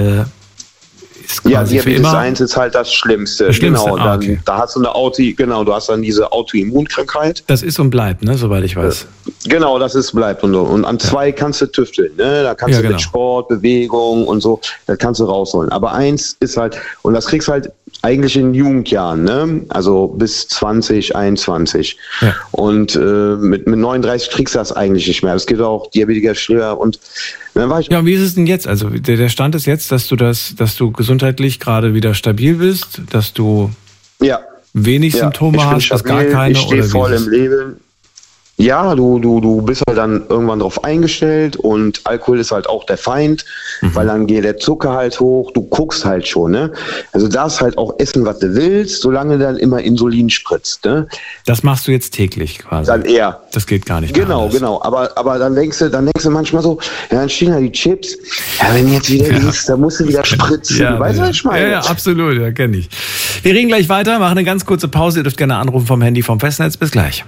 ja, Diabetes 1 ist halt das Schlimmste. Genau, okay. Da hast du du hast dann diese Autoimmunkrankheit. Das ist und bleibt, ne, soweit ich weiß. Genau, das ist bleibt und an 2 kannst du tüfteln, ne? Da kannst du mit Sport, Bewegung und so, das kannst du rausholen. Aber 1 ist halt, und das kriegst du halt eigentlich in Jugendjahren, ne? Also bis 20, 21. Ja. Und mit 39 kriegst du das eigentlich nicht mehr. Es gibt auch Diabetiker schneller und dann war ich. Ja, und wie ist es denn jetzt? Also der Stand ist jetzt, dass du gesundheitlich gerade wieder stabil bist, dass du wenig Symptome hast, dass gar keine, ich stehe voll im Leben. Ja, du bist halt dann irgendwann drauf eingestellt und Alkohol ist halt auch der Feind, weil dann geht der Zucker halt hoch, du guckst halt schon, ne? Also darfst halt auch essen, was du willst, solange dann immer Insulin spritzt, ne? Das machst du jetzt täglich quasi. Dann eher. Das geht gar nicht. Genau. Aber dann denkst du manchmal so, ja, dann stehen da die Chips, ja, wenn jetzt wieder ist, dann musst du wieder spritzen. Ja, weißt du, was ich meine? Ja, absolut, ja, kenne ich. Wir reden gleich weiter, machen eine ganz kurze Pause. Ihr dürft gerne anrufen vom Handy, vom Festnetz. Bis gleich.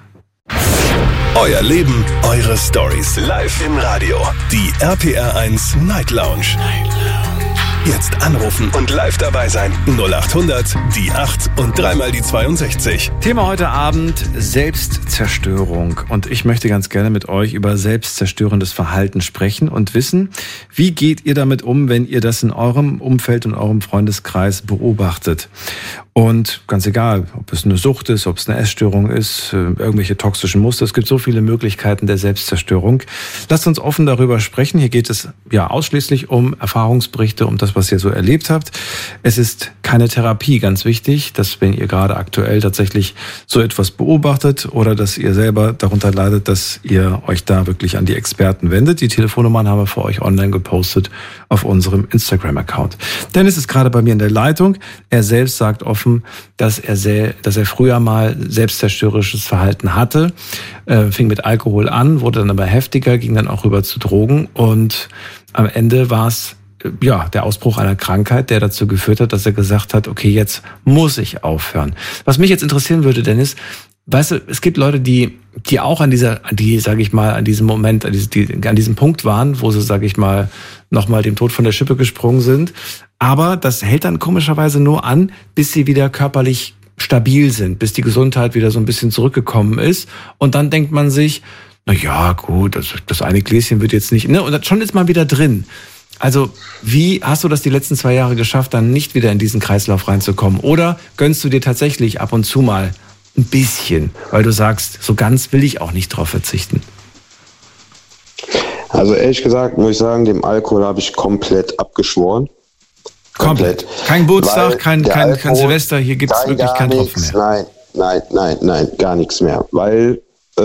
Euer Leben, eure Stories. Live im Radio. Die RPR1 Night Lounge. Jetzt anrufen und live dabei sein. 0800 die 8 und 3 mal die 62. Thema heute Abend: Selbstzerstörung. Und ich möchte ganz gerne mit euch über selbstzerstörendes Verhalten sprechen und wissen, wie geht ihr damit um, wenn ihr das in eurem Umfeld und eurem Freundeskreis beobachtet. Und ganz egal, ob es eine Sucht ist, ob es eine Essstörung ist, irgendwelche toxischen Muster. Es gibt so viele Möglichkeiten der Selbstzerstörung. Lasst uns offen darüber sprechen. Hier geht es ja ausschließlich um Erfahrungsberichte, um das, was ihr so erlebt habt. Es ist keine Therapie, ganz wichtig, dass wenn ihr gerade aktuell tatsächlich so etwas beobachtet oder dass ihr selber darunter leidet, dass ihr euch da wirklich an die Experten wendet. Die Telefonnummern haben wir für euch online gepostet auf unserem Instagram-Account. Dennis ist gerade bei mir in der Leitung. Er selbst sagt oft, offen, dass er früher mal selbstzerstörerisches Verhalten hatte, fing mit Alkohol an, wurde dann aber heftiger, ging dann auch rüber zu Drogen und am Ende war es der Ausbruch einer Krankheit, der dazu geführt hat, dass er gesagt hat, okay, jetzt muss ich aufhören. Was mich jetzt interessieren würde, Dennis, weißt du, es gibt Leute, die auch an diesem Moment, an diesem Punkt waren, wo sie, sage ich mal, nochmal dem Tod von der Schippe gesprungen sind. Aber das hält dann komischerweise nur an, bis sie wieder körperlich stabil sind, bis die Gesundheit wieder so ein bisschen zurückgekommen ist. Und dann denkt man sich, na ja, gut, das eine Gläschen wird jetzt nicht, ne? Und schon ist man wieder drin. Also, wie hast du das die letzten 2 Jahre geschafft, dann nicht wieder in diesen Kreislauf reinzukommen? Oder gönnst du dir tatsächlich ab und zu mal ein bisschen, weil du sagst, so ganz will ich auch nicht drauf verzichten? Also ehrlich gesagt muss ich sagen, dem Alkohol habe ich komplett abgeschworen. Komplett. Kein Geburtstag, kein Silvester, hier gibt es wirklich keinen Tropfen mehr. Nein, gar nichts mehr. Weil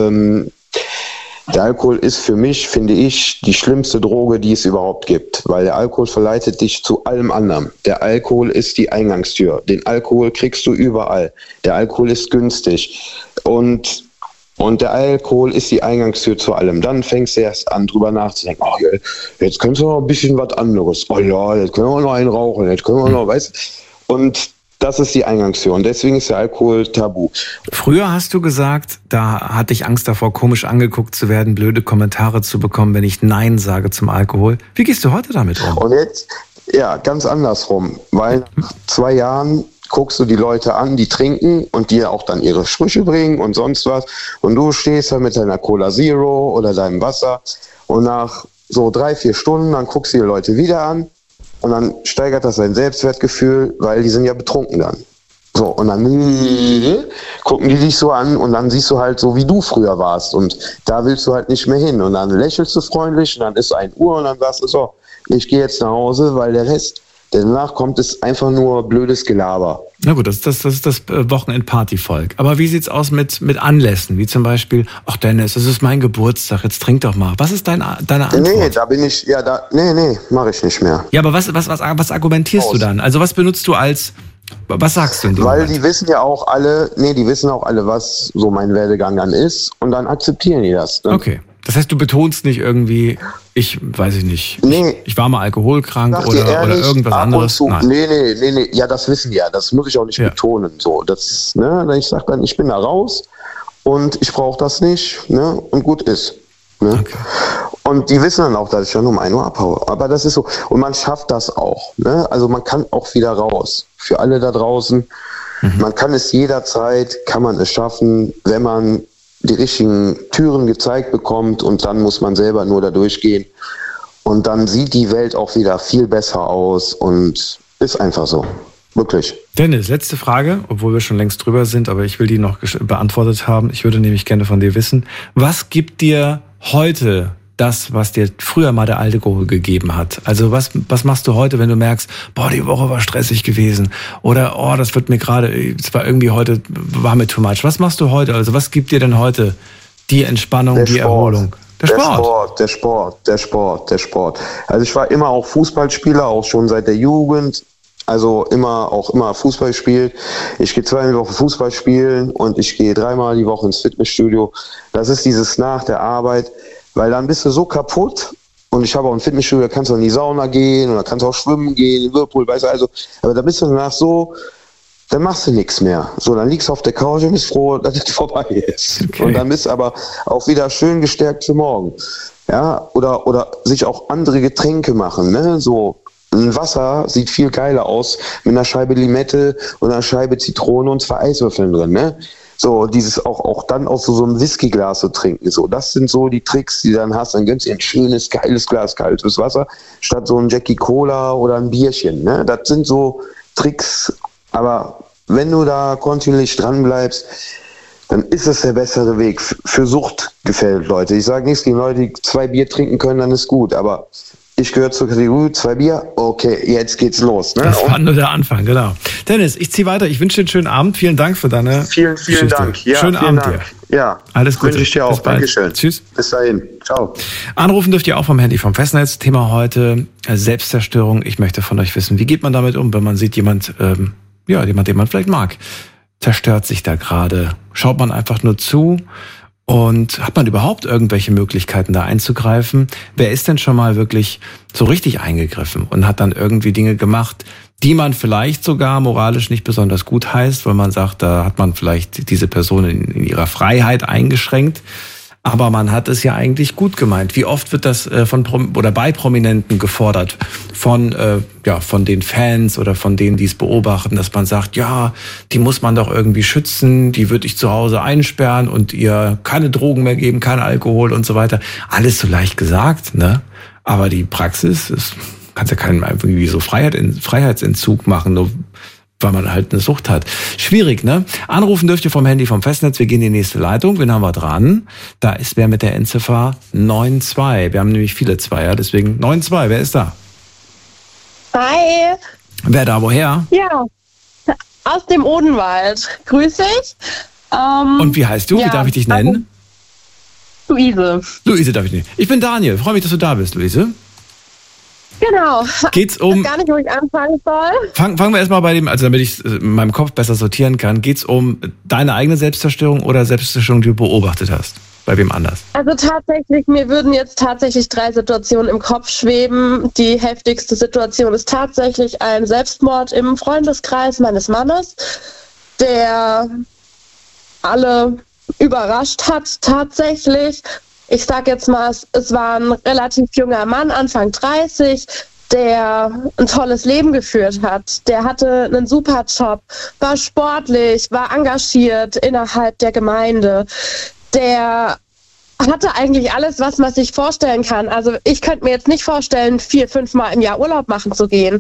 der Alkohol ist für mich, finde ich, die schlimmste Droge, die es überhaupt gibt. Weil der Alkohol verleitet dich zu allem anderen. Der Alkohol ist die Eingangstür. Den Alkohol kriegst du überall. Der Alkohol ist günstig. Und der Alkohol ist die Eingangstür zu allem. Dann fängst du erst an, drüber nachzudenken. Oh, jetzt könntest du noch ein bisschen was anderes. Oh ja, jetzt können wir noch einen rauchen. Jetzt können wir noch, weißt du. Und das ist die Eingangstür. Und deswegen ist der Alkohol tabu. Früher hast du gesagt, da hatte ich Angst davor, komisch angeguckt zu werden, blöde Kommentare zu bekommen, wenn ich Nein sage zum Alkohol. Wie gehst du heute damit um? Und jetzt, ganz andersrum. Weil nach 2 Jahren guckst du die Leute an, die trinken und dir auch dann ihre Sprüche bringen und sonst was. Und du stehst da mit deiner Cola Zero oder deinem Wasser und nach so 3-4 Stunden, dann guckst du die Leute wieder an und dann steigert das dein Selbstwertgefühl, weil die sind ja betrunken dann. So, und dann gucken die dich so an und dann siehst du halt so, wie du früher warst und da willst du halt nicht mehr hin. Und dann lächelst du freundlich und dann ist 1 Uhr und dann sagst du so, ich gehe jetzt nach Hause, weil der Rest, der danach kommt, ist einfach nur blödes Gelaber. Na gut, das ist das Wochenend-Party-Volk. Aber wie sieht's aus mit Anlässen? Wie zum Beispiel, ach Dennis, es ist mein Geburtstag, jetzt trink doch mal. Was ist deine Antwort? Nee, da bin ich, mache ich nicht mehr. Ja, aber was argumentierst du dann? Also was benutzt du was sagst du denn? Weil die wissen ja auch alle, was so mein Werdegang dann ist und dann akzeptieren die das. Ne? Okay. Das heißt, du betonst nicht irgendwie, ich war mal alkoholkrank oder irgendwas anderes? Nein. Nee. Ja, das wissen die ja. Das muss ich auch nicht betonen. So, das, ich sag dann, ich bin da raus und ich brauche das nicht, ne? Und gut ist. Ne? Okay. Und die wissen dann auch, dass ich schon um 1 Uhr abhaue. Aber das ist so. Und man schafft das auch. Ne? Also man kann auch wieder raus. Für alle da draußen. Man kann es jederzeit, kann man es schaffen, wenn man die richtigen Türen gezeigt bekommt und dann muss man selber nur da durchgehen und dann sieht die Welt auch wieder viel besser aus und ist einfach so. Wirklich. Dennis, letzte Frage, obwohl wir schon längst drüber sind, aber ich will die noch beantwortet haben. Ich würde nämlich gerne von dir wissen, was gibt dir heute das, was dir früher mal der Alkohol gegeben hat? Also was machst du heute, wenn du merkst, die Woche war stressig gewesen oder das wird mir gerade, es war irgendwie heute, war mir too much. Was machst du heute? Also was gibt dir denn heute die Entspannung, die Erholung? Der Sport. Also ich war immer auch Fußballspieler, auch schon seit der Jugend. Also immer Fußball gespielt. Ich gehe 2 Wochen Fußball spielen und ich gehe 3-mal die Woche ins Fitnessstudio. Das ist dieses nach der Arbeit, weil dann bist du so kaputt. Und ich habe auch ein Fitnessstudio, da kannst du in die Sauna gehen oder kannst auch schwimmen gehen, in Whirlpool, weißt du, also, aber da bist du danach so, dann machst du nichts mehr. So, dann liegst du auf der Couch und bist froh, dass es vorbei ist. Okay. Und dann bist du aber auch wieder schön gestärkt für morgen. Ja, oder sich auch andere Getränke machen, ne, so. Ein Wasser sieht viel geiler aus mit einer Scheibe Limette und einer Scheibe Zitrone und 2 Eiswürfeln drin, ne? So, dieses auch dann aus so einem Whiskyglas zu trinken, so. Das sind so die Tricks, die du dann hast. Dann gönnst du dir ein schönes, geiles Glas kaltes Wasser, statt so ein Jackie Cola oder ein Bierchen, ne? Das sind so Tricks. Aber wenn du da kontinuierlich dran bleibst, dann ist es der bessere Weg. Für Sucht gefällt Leute. Ich sage nichts gegen Leute, die 2 Bier trinken können, dann ist gut. Aber ich gehöre zur Kategorie 2 Bier. Okay, jetzt geht's los. Ne? Das war nur der Anfang, genau. Dennis, ich ziehe weiter. Ich wünsche dir einen schönen Abend. Vielen Dank für deine Vielen Dank. Ja, schönen Abend Dank. dir. Ja, alles Gute. Wünsche ich dir auch. Dankeschön. Tschüss. Bis dahin. Ciao. Anrufen dürft ihr auch vom Handy, vom Festnetz. Thema heute Selbstzerstörung. Ich möchte von euch wissen, wie geht man damit um, wenn man sieht, jemand jemand, den man vielleicht mag, zerstört sich da gerade. Schaut man einfach nur zu und hat man überhaupt irgendwelche Möglichkeiten, da einzugreifen? Wer ist denn schon mal wirklich so richtig eingegriffen und hat dann irgendwie Dinge gemacht, die man vielleicht sogar moralisch nicht besonders gut heißt, weil man sagt, da hat man vielleicht diese Person in ihrer Freiheit eingeschränkt. Aber man hat es ja eigentlich gut gemeint. Wie oft wird das bei Prominenten gefordert von den Fans oder von denen, die es beobachten, dass man sagt, ja, die muss man doch irgendwie schützen, die würde ich zu Hause einsperren und ihr keine Drogen mehr geben, kein Alkohol und so weiter. Alles so leicht gesagt, ne? Aber die Praxis ist, kannst ja keinen irgendwie so Freiheitsentzug machen, nur weil man halt eine Sucht hat. Schwierig, ne? Anrufen dürft ihr vom Handy vom Festnetz. Wir gehen in die nächste Leitung. Wen haben wir dran? Da ist wer mit der Endziffer 92. Wir haben nämlich viele Zweier, deswegen 92. Wer ist da? Hi. Wer da, woher? Ja, aus dem Odenwald. Grüß dich. Und wie heißt du? Ja, wie darf ich dich nennen? Luise. Luise darf ich nennen. Ich bin Daniel. Freue mich, dass du da bist, Luise. Genau. Geht's um? Ich weiß gar nicht, wo ich anfangen soll. Fangen wir erstmal bei dem, also damit ich in meinem Kopf besser sortieren kann. Geht's um deine eigene Selbstzerstörung oder Selbstzerstörung, die du beobachtet hast? Bei wem anders? Also tatsächlich, mir würden jetzt tatsächlich 3 Situationen im Kopf schweben. Die heftigste Situation ist tatsächlich ein Selbstmord im Freundeskreis meines Mannes, der alle überrascht hat tatsächlich. Ich sag jetzt mal, es war ein relativ junger Mann, Anfang 30, der ein tolles Leben geführt hat. Der hatte einen super Job, war sportlich, war engagiert innerhalb der Gemeinde. Der hatte eigentlich alles, was man sich vorstellen kann. Also ich könnte mir jetzt nicht vorstellen, 4-5 Mal im Jahr Urlaub machen zu gehen.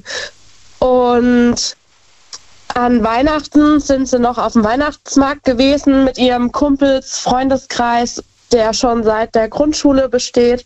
Und an Weihnachten sind sie noch auf dem Weihnachtsmarkt gewesen mit ihrem Kumpels Freundeskreis, der schon seit der Grundschule besteht.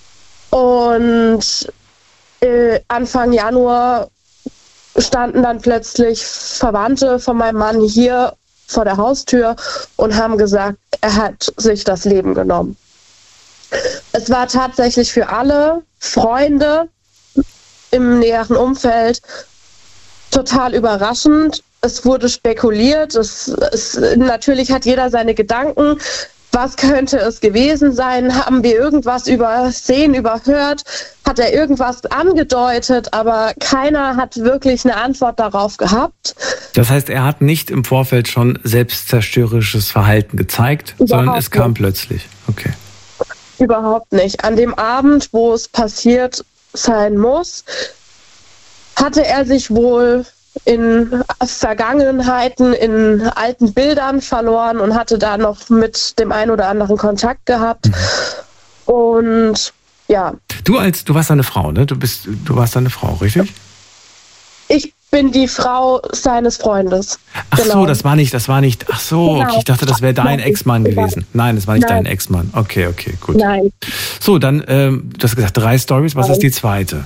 Und Anfang Januar standen dann plötzlich Verwandte von meinem Mann hier vor der Haustür und haben gesagt, er hat sich das Leben genommen. Es war tatsächlich für alle Freunde im näheren Umfeld total überraschend. Es wurde spekuliert. Natürlich hat jeder seine Gedanken. Was könnte es gewesen sein? Haben wir irgendwas übersehen, überhört? Hat er irgendwas angedeutet? Aber keiner hat wirklich eine Antwort darauf gehabt. Das heißt, er hat nicht im Vorfeld schon selbstzerstörerisches Verhalten gezeigt, sondern es kam plötzlich. Okay. Überhaupt nicht. An dem Abend, wo es passiert sein muss, hatte er sich wohl in Vergangenheiten, in alten Bildern verloren und hatte da noch mit dem einen oder anderen Kontakt gehabt. Und ja. Du warst eine Frau, ne? Du warst eine Frau, richtig? Ich bin die Frau seines Freundes. Ach genau. Das war nicht, ach so, genau. Okay, ich dachte, das wäre dein Ex-Mann gewesen. Nein, das war nicht dein Ex-Mann. Okay, gut. Nein. So, dann, du hast gesagt 3 Storys, was ist die zweite?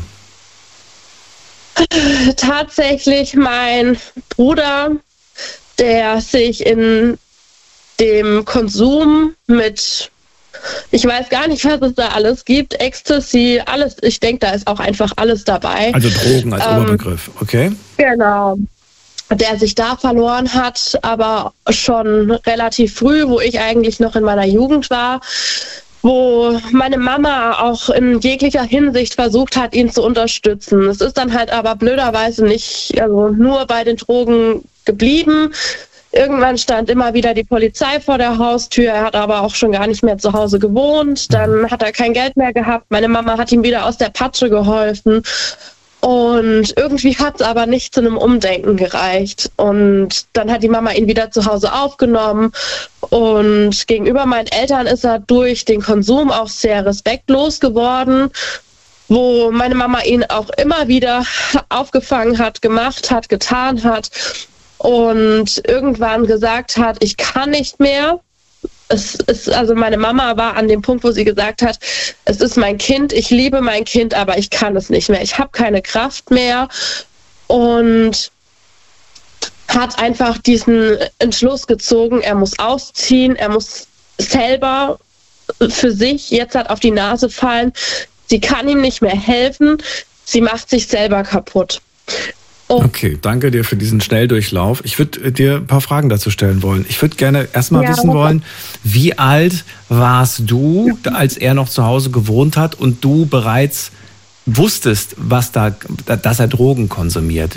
Tatsächlich mein Bruder, der sich in dem Konsum mit, ich weiß gar nicht, was es da alles gibt, Ecstasy, alles, ich denke, da ist auch einfach alles dabei. Also Drogen als Oberbegriff, okay? Genau. Der sich da verloren hat, aber schon relativ früh, wo ich eigentlich noch in meiner Jugend war, wo meine Mama auch in jeglicher Hinsicht versucht hat, ihn zu unterstützen. Es ist dann halt aber blöderweise nicht nur bei den Drogen geblieben. Irgendwann stand immer wieder die Polizei vor der Haustür. Er hat aber auch schon gar nicht mehr zu Hause gewohnt. Dann hat er kein Geld mehr gehabt. Meine Mama hat ihm wieder aus der Patsche geholfen. Und irgendwie hat es aber nicht zu einem Umdenken gereicht. Und dann hat die Mama ihn wieder zu Hause aufgenommen. Und gegenüber meinen Eltern ist er durch den Konsum auch sehr respektlos geworden, wo meine Mama ihn auch immer wieder aufgefangen hat, gemacht hat, getan hat und irgendwann gesagt hat, ich kann nicht mehr. Also meine Mama war an dem Punkt, wo sie gesagt hat, es ist mein Kind, ich liebe mein Kind, aber ich kann es nicht mehr. Ich habe keine Kraft mehr und hat einfach diesen Entschluss gezogen, er muss ausziehen, er muss selber für sich jetzt auf die Nase fallen. Sie kann ihm nicht mehr helfen, sie macht sich selber kaputt. Okay, danke dir für diesen Schnelldurchlauf. Ich würde dir ein paar Fragen dazu stellen wollen. Ich würde gerne erstmal wissen wollen, wie alt warst du, als er noch zu Hause gewohnt hat und du bereits wusstest, dass er Drogen konsumiert?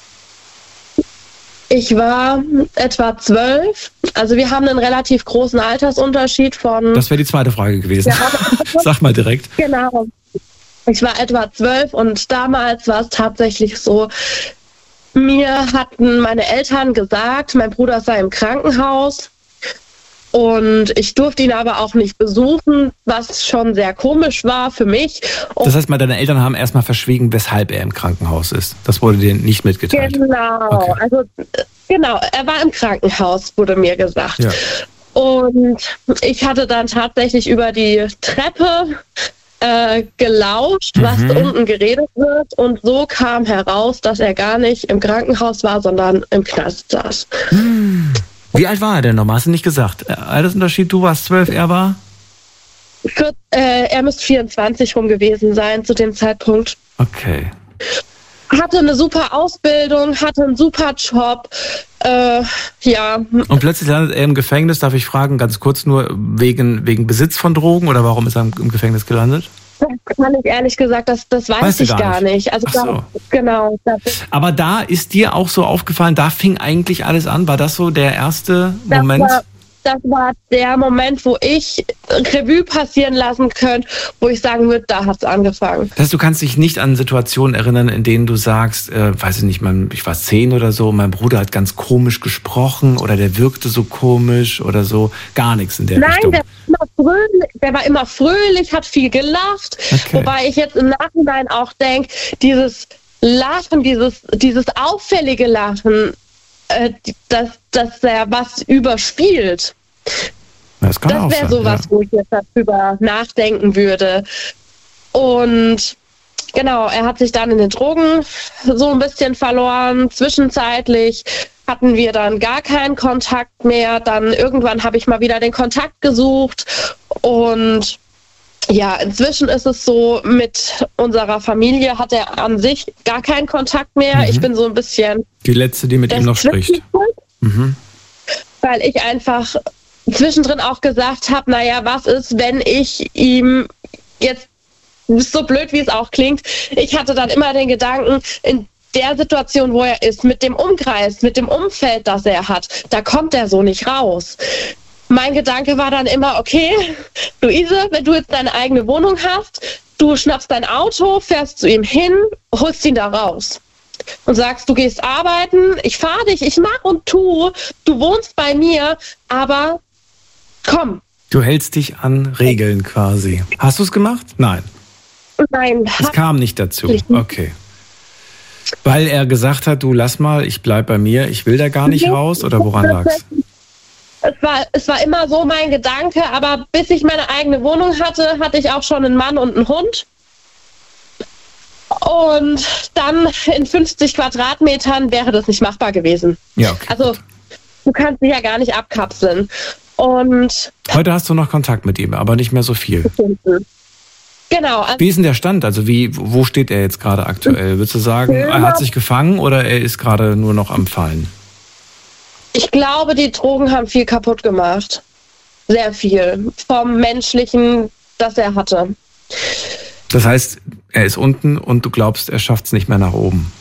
Ich war etwa 12. Also wir haben einen relativ großen Altersunterschied von... Das wäre die zweite Frage gewesen. Sag mal direkt. Genau. Ich war etwa 12 und damals war es tatsächlich so, mir hatten meine Eltern gesagt, mein Bruder sei im Krankenhaus und ich durfte ihn aber auch nicht besuchen, was schon sehr komisch war für mich. Und das heißt, deine Eltern haben erstmal verschwiegen, weshalb er im Krankenhaus ist. Das wurde dir nicht mitgeteilt. Genau, okay. Genau, er war im Krankenhaus, wurde mir gesagt. Ja. Und ich hatte dann tatsächlich über die Treppe gelauscht, was unten geredet wird, und so kam heraus, dass er gar nicht im Krankenhaus war, sondern im Knast saß. Wie alt war er denn nochmal? Hast du nicht gesagt? Altersunterschied, du warst 12, er war? Er müsste 24 rum gewesen sein zu dem Zeitpunkt. Okay. Hatte eine super Ausbildung, hatte einen super Job, ja. Und plötzlich landet er im Gefängnis, darf ich fragen, ganz kurz nur, wegen Besitz von Drogen oder warum ist er im Gefängnis gelandet? Das kann ich ehrlich gesagt, das weiß ich gar nicht. Also so. Genau. Aber da ist dir auch so aufgefallen, da fing eigentlich alles an. War das so der erste Moment? Das war der Moment, wo ich Revue passieren lassen könnte, wo ich sagen würde, da hat es angefangen. Das heißt, du kannst dich nicht an Situationen erinnern, in denen du sagst, weiß ich nicht, ich war 10 oder so, mein Bruder hat ganz komisch gesprochen oder der wirkte so komisch oder so, gar nichts in der Richtung. Nein, der war immer fröhlich, hat viel gelacht, wobei ich jetzt im Nachhinein auch denke, dieses Lachen, dieses auffällige Lachen, dass er was überspielt. Das wäre sowas, wo ich jetzt darüber nachdenken würde. Und genau, er hat sich dann in den Drogen so ein bisschen verloren. Zwischenzeitlich hatten wir dann gar keinen Kontakt mehr. Dann irgendwann habe ich mal wieder den Kontakt gesucht. Und ja, inzwischen ist es so, mit unserer Familie hat er an sich gar keinen Kontakt mehr. Ich bin so ein bisschen... Die Letzte, die mit ihm noch spricht. Weil ich einfach zwischendrin auch gesagt habe, naja, was ist, wenn ich ihm jetzt, so blöd wie es auch klingt, ich hatte dann immer den Gedanken, in der Situation, wo er ist, mit dem Umkreis, mit dem Umfeld, das er hat, da kommt er so nicht raus. Mein Gedanke war dann immer, okay, Luise, wenn du jetzt deine eigene Wohnung hast, du schnappst dein Auto, fährst zu ihm hin, holst ihn da raus und sagst, du gehst arbeiten, ich fahre dich, ich mach und tu, du wohnst bei mir, aber komm. Du hältst dich an Regeln quasi. Hast du es gemacht? Nein. Nein. Es kam nicht dazu. Okay. Weil er gesagt hat, du lass mal, ich bleib bei mir, ich will da gar nicht raus, oder woran lag's? Es war immer so mein Gedanke, aber bis ich meine eigene Wohnung hatte, hatte ich auch schon einen Mann und einen Hund. Und dann in 50 Quadratmetern wäre das nicht machbar gewesen. Ja, okay. Also du kannst dich ja gar nicht abkapseln. Und heute hast du noch Kontakt mit ihm, aber nicht mehr so viel. Genau. Wie ist denn der Stand? Also wo steht er jetzt gerade aktuell? Würdest du sagen, er hat sich gefangen oder er ist gerade nur noch am Fallen? Ich glaube, die Drogen haben viel kaputt gemacht. Sehr viel. Vom Menschlichen, das er hatte. Das heißt, er ist unten und du glaubst, er schafft es nicht mehr nach oben?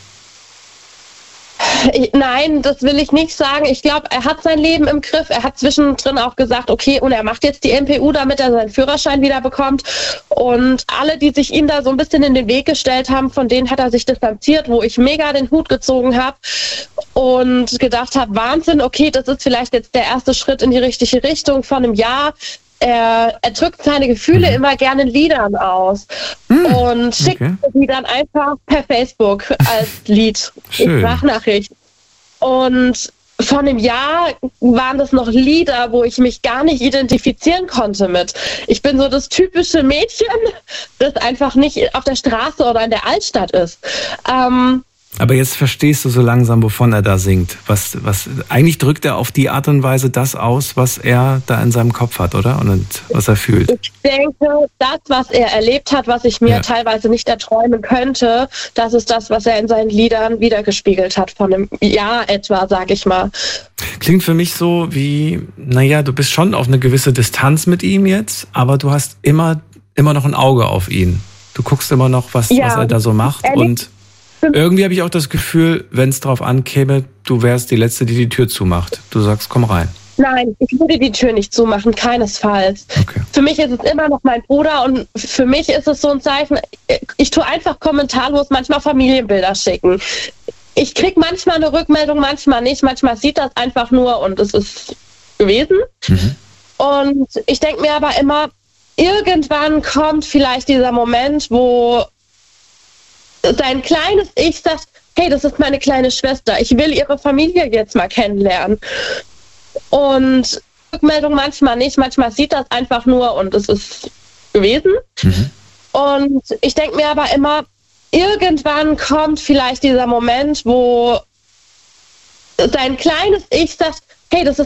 Nein, das will ich nicht sagen. Ich glaube, er hat sein Leben im Griff. Er hat zwischendrin auch gesagt, okay, und er macht jetzt die MPU, damit er seinen Führerschein wieder bekommt. Und alle, die sich ihm da so ein bisschen in den Weg gestellt haben, von denen hat er sich distanziert, wo ich mega den Hut gezogen habe und gedacht habe, Wahnsinn, okay, das ist vielleicht jetzt der erste Schritt in die richtige Richtung von einem Jahr. Er drückt seine Gefühle immer gerne in Liedern aus und schickt sie dann einfach per Facebook als Lied, Sprachnachricht. Und vor einem Jahr waren das noch Lieder, wo ich mich gar nicht identifizieren konnte mit. Ich bin so das typische Mädchen, das einfach nicht auf der Straße oder in der Altstadt ist. Aber jetzt verstehst du so langsam, wovon er da singt. Was eigentlich drückt er auf die Art und Weise das aus, was er da in seinem Kopf hat, oder? Und was er fühlt. Ich denke, das, was er erlebt hat, was ich mir teilweise nicht erträumen könnte, das ist das, was er in seinen Liedern wiedergespiegelt hat, von einem Jahr etwa, sag ich mal. Klingt für mich so wie, naja, du bist schon auf eine gewisse Distanz mit ihm jetzt, aber du hast immer noch ein Auge auf ihn. Du guckst immer noch, was er da so macht. Und irgendwie habe ich auch das Gefühl, wenn es drauf ankäme, du wärst die Letzte, die die Tür zumacht. Du sagst, komm rein. Nein, ich würde die Tür nicht zumachen, keinesfalls. Okay. Für mich ist es immer noch mein Bruder und für mich ist es so ein Zeichen, ich tue einfach kommentarlos manchmal Familienbilder schicken. Ich kriege manchmal eine Rückmeldung, manchmal nicht. Manchmal sieht das einfach nur und es ist gewesen. Mhm. Und ich denke mir aber immer, irgendwann kommt vielleicht dieser Moment, wo sein kleines Ich sagt, hey, das ist meine kleine Schwester, ich will ihre Familie jetzt mal kennenlernen. Und Rückmeldung manchmal nicht, manchmal sieht das einfach nur und es ist gewesen. Mhm. Und ich denke mir aber immer, irgendwann kommt vielleicht dieser Moment, wo sein kleines Ich sagt, hey, das ist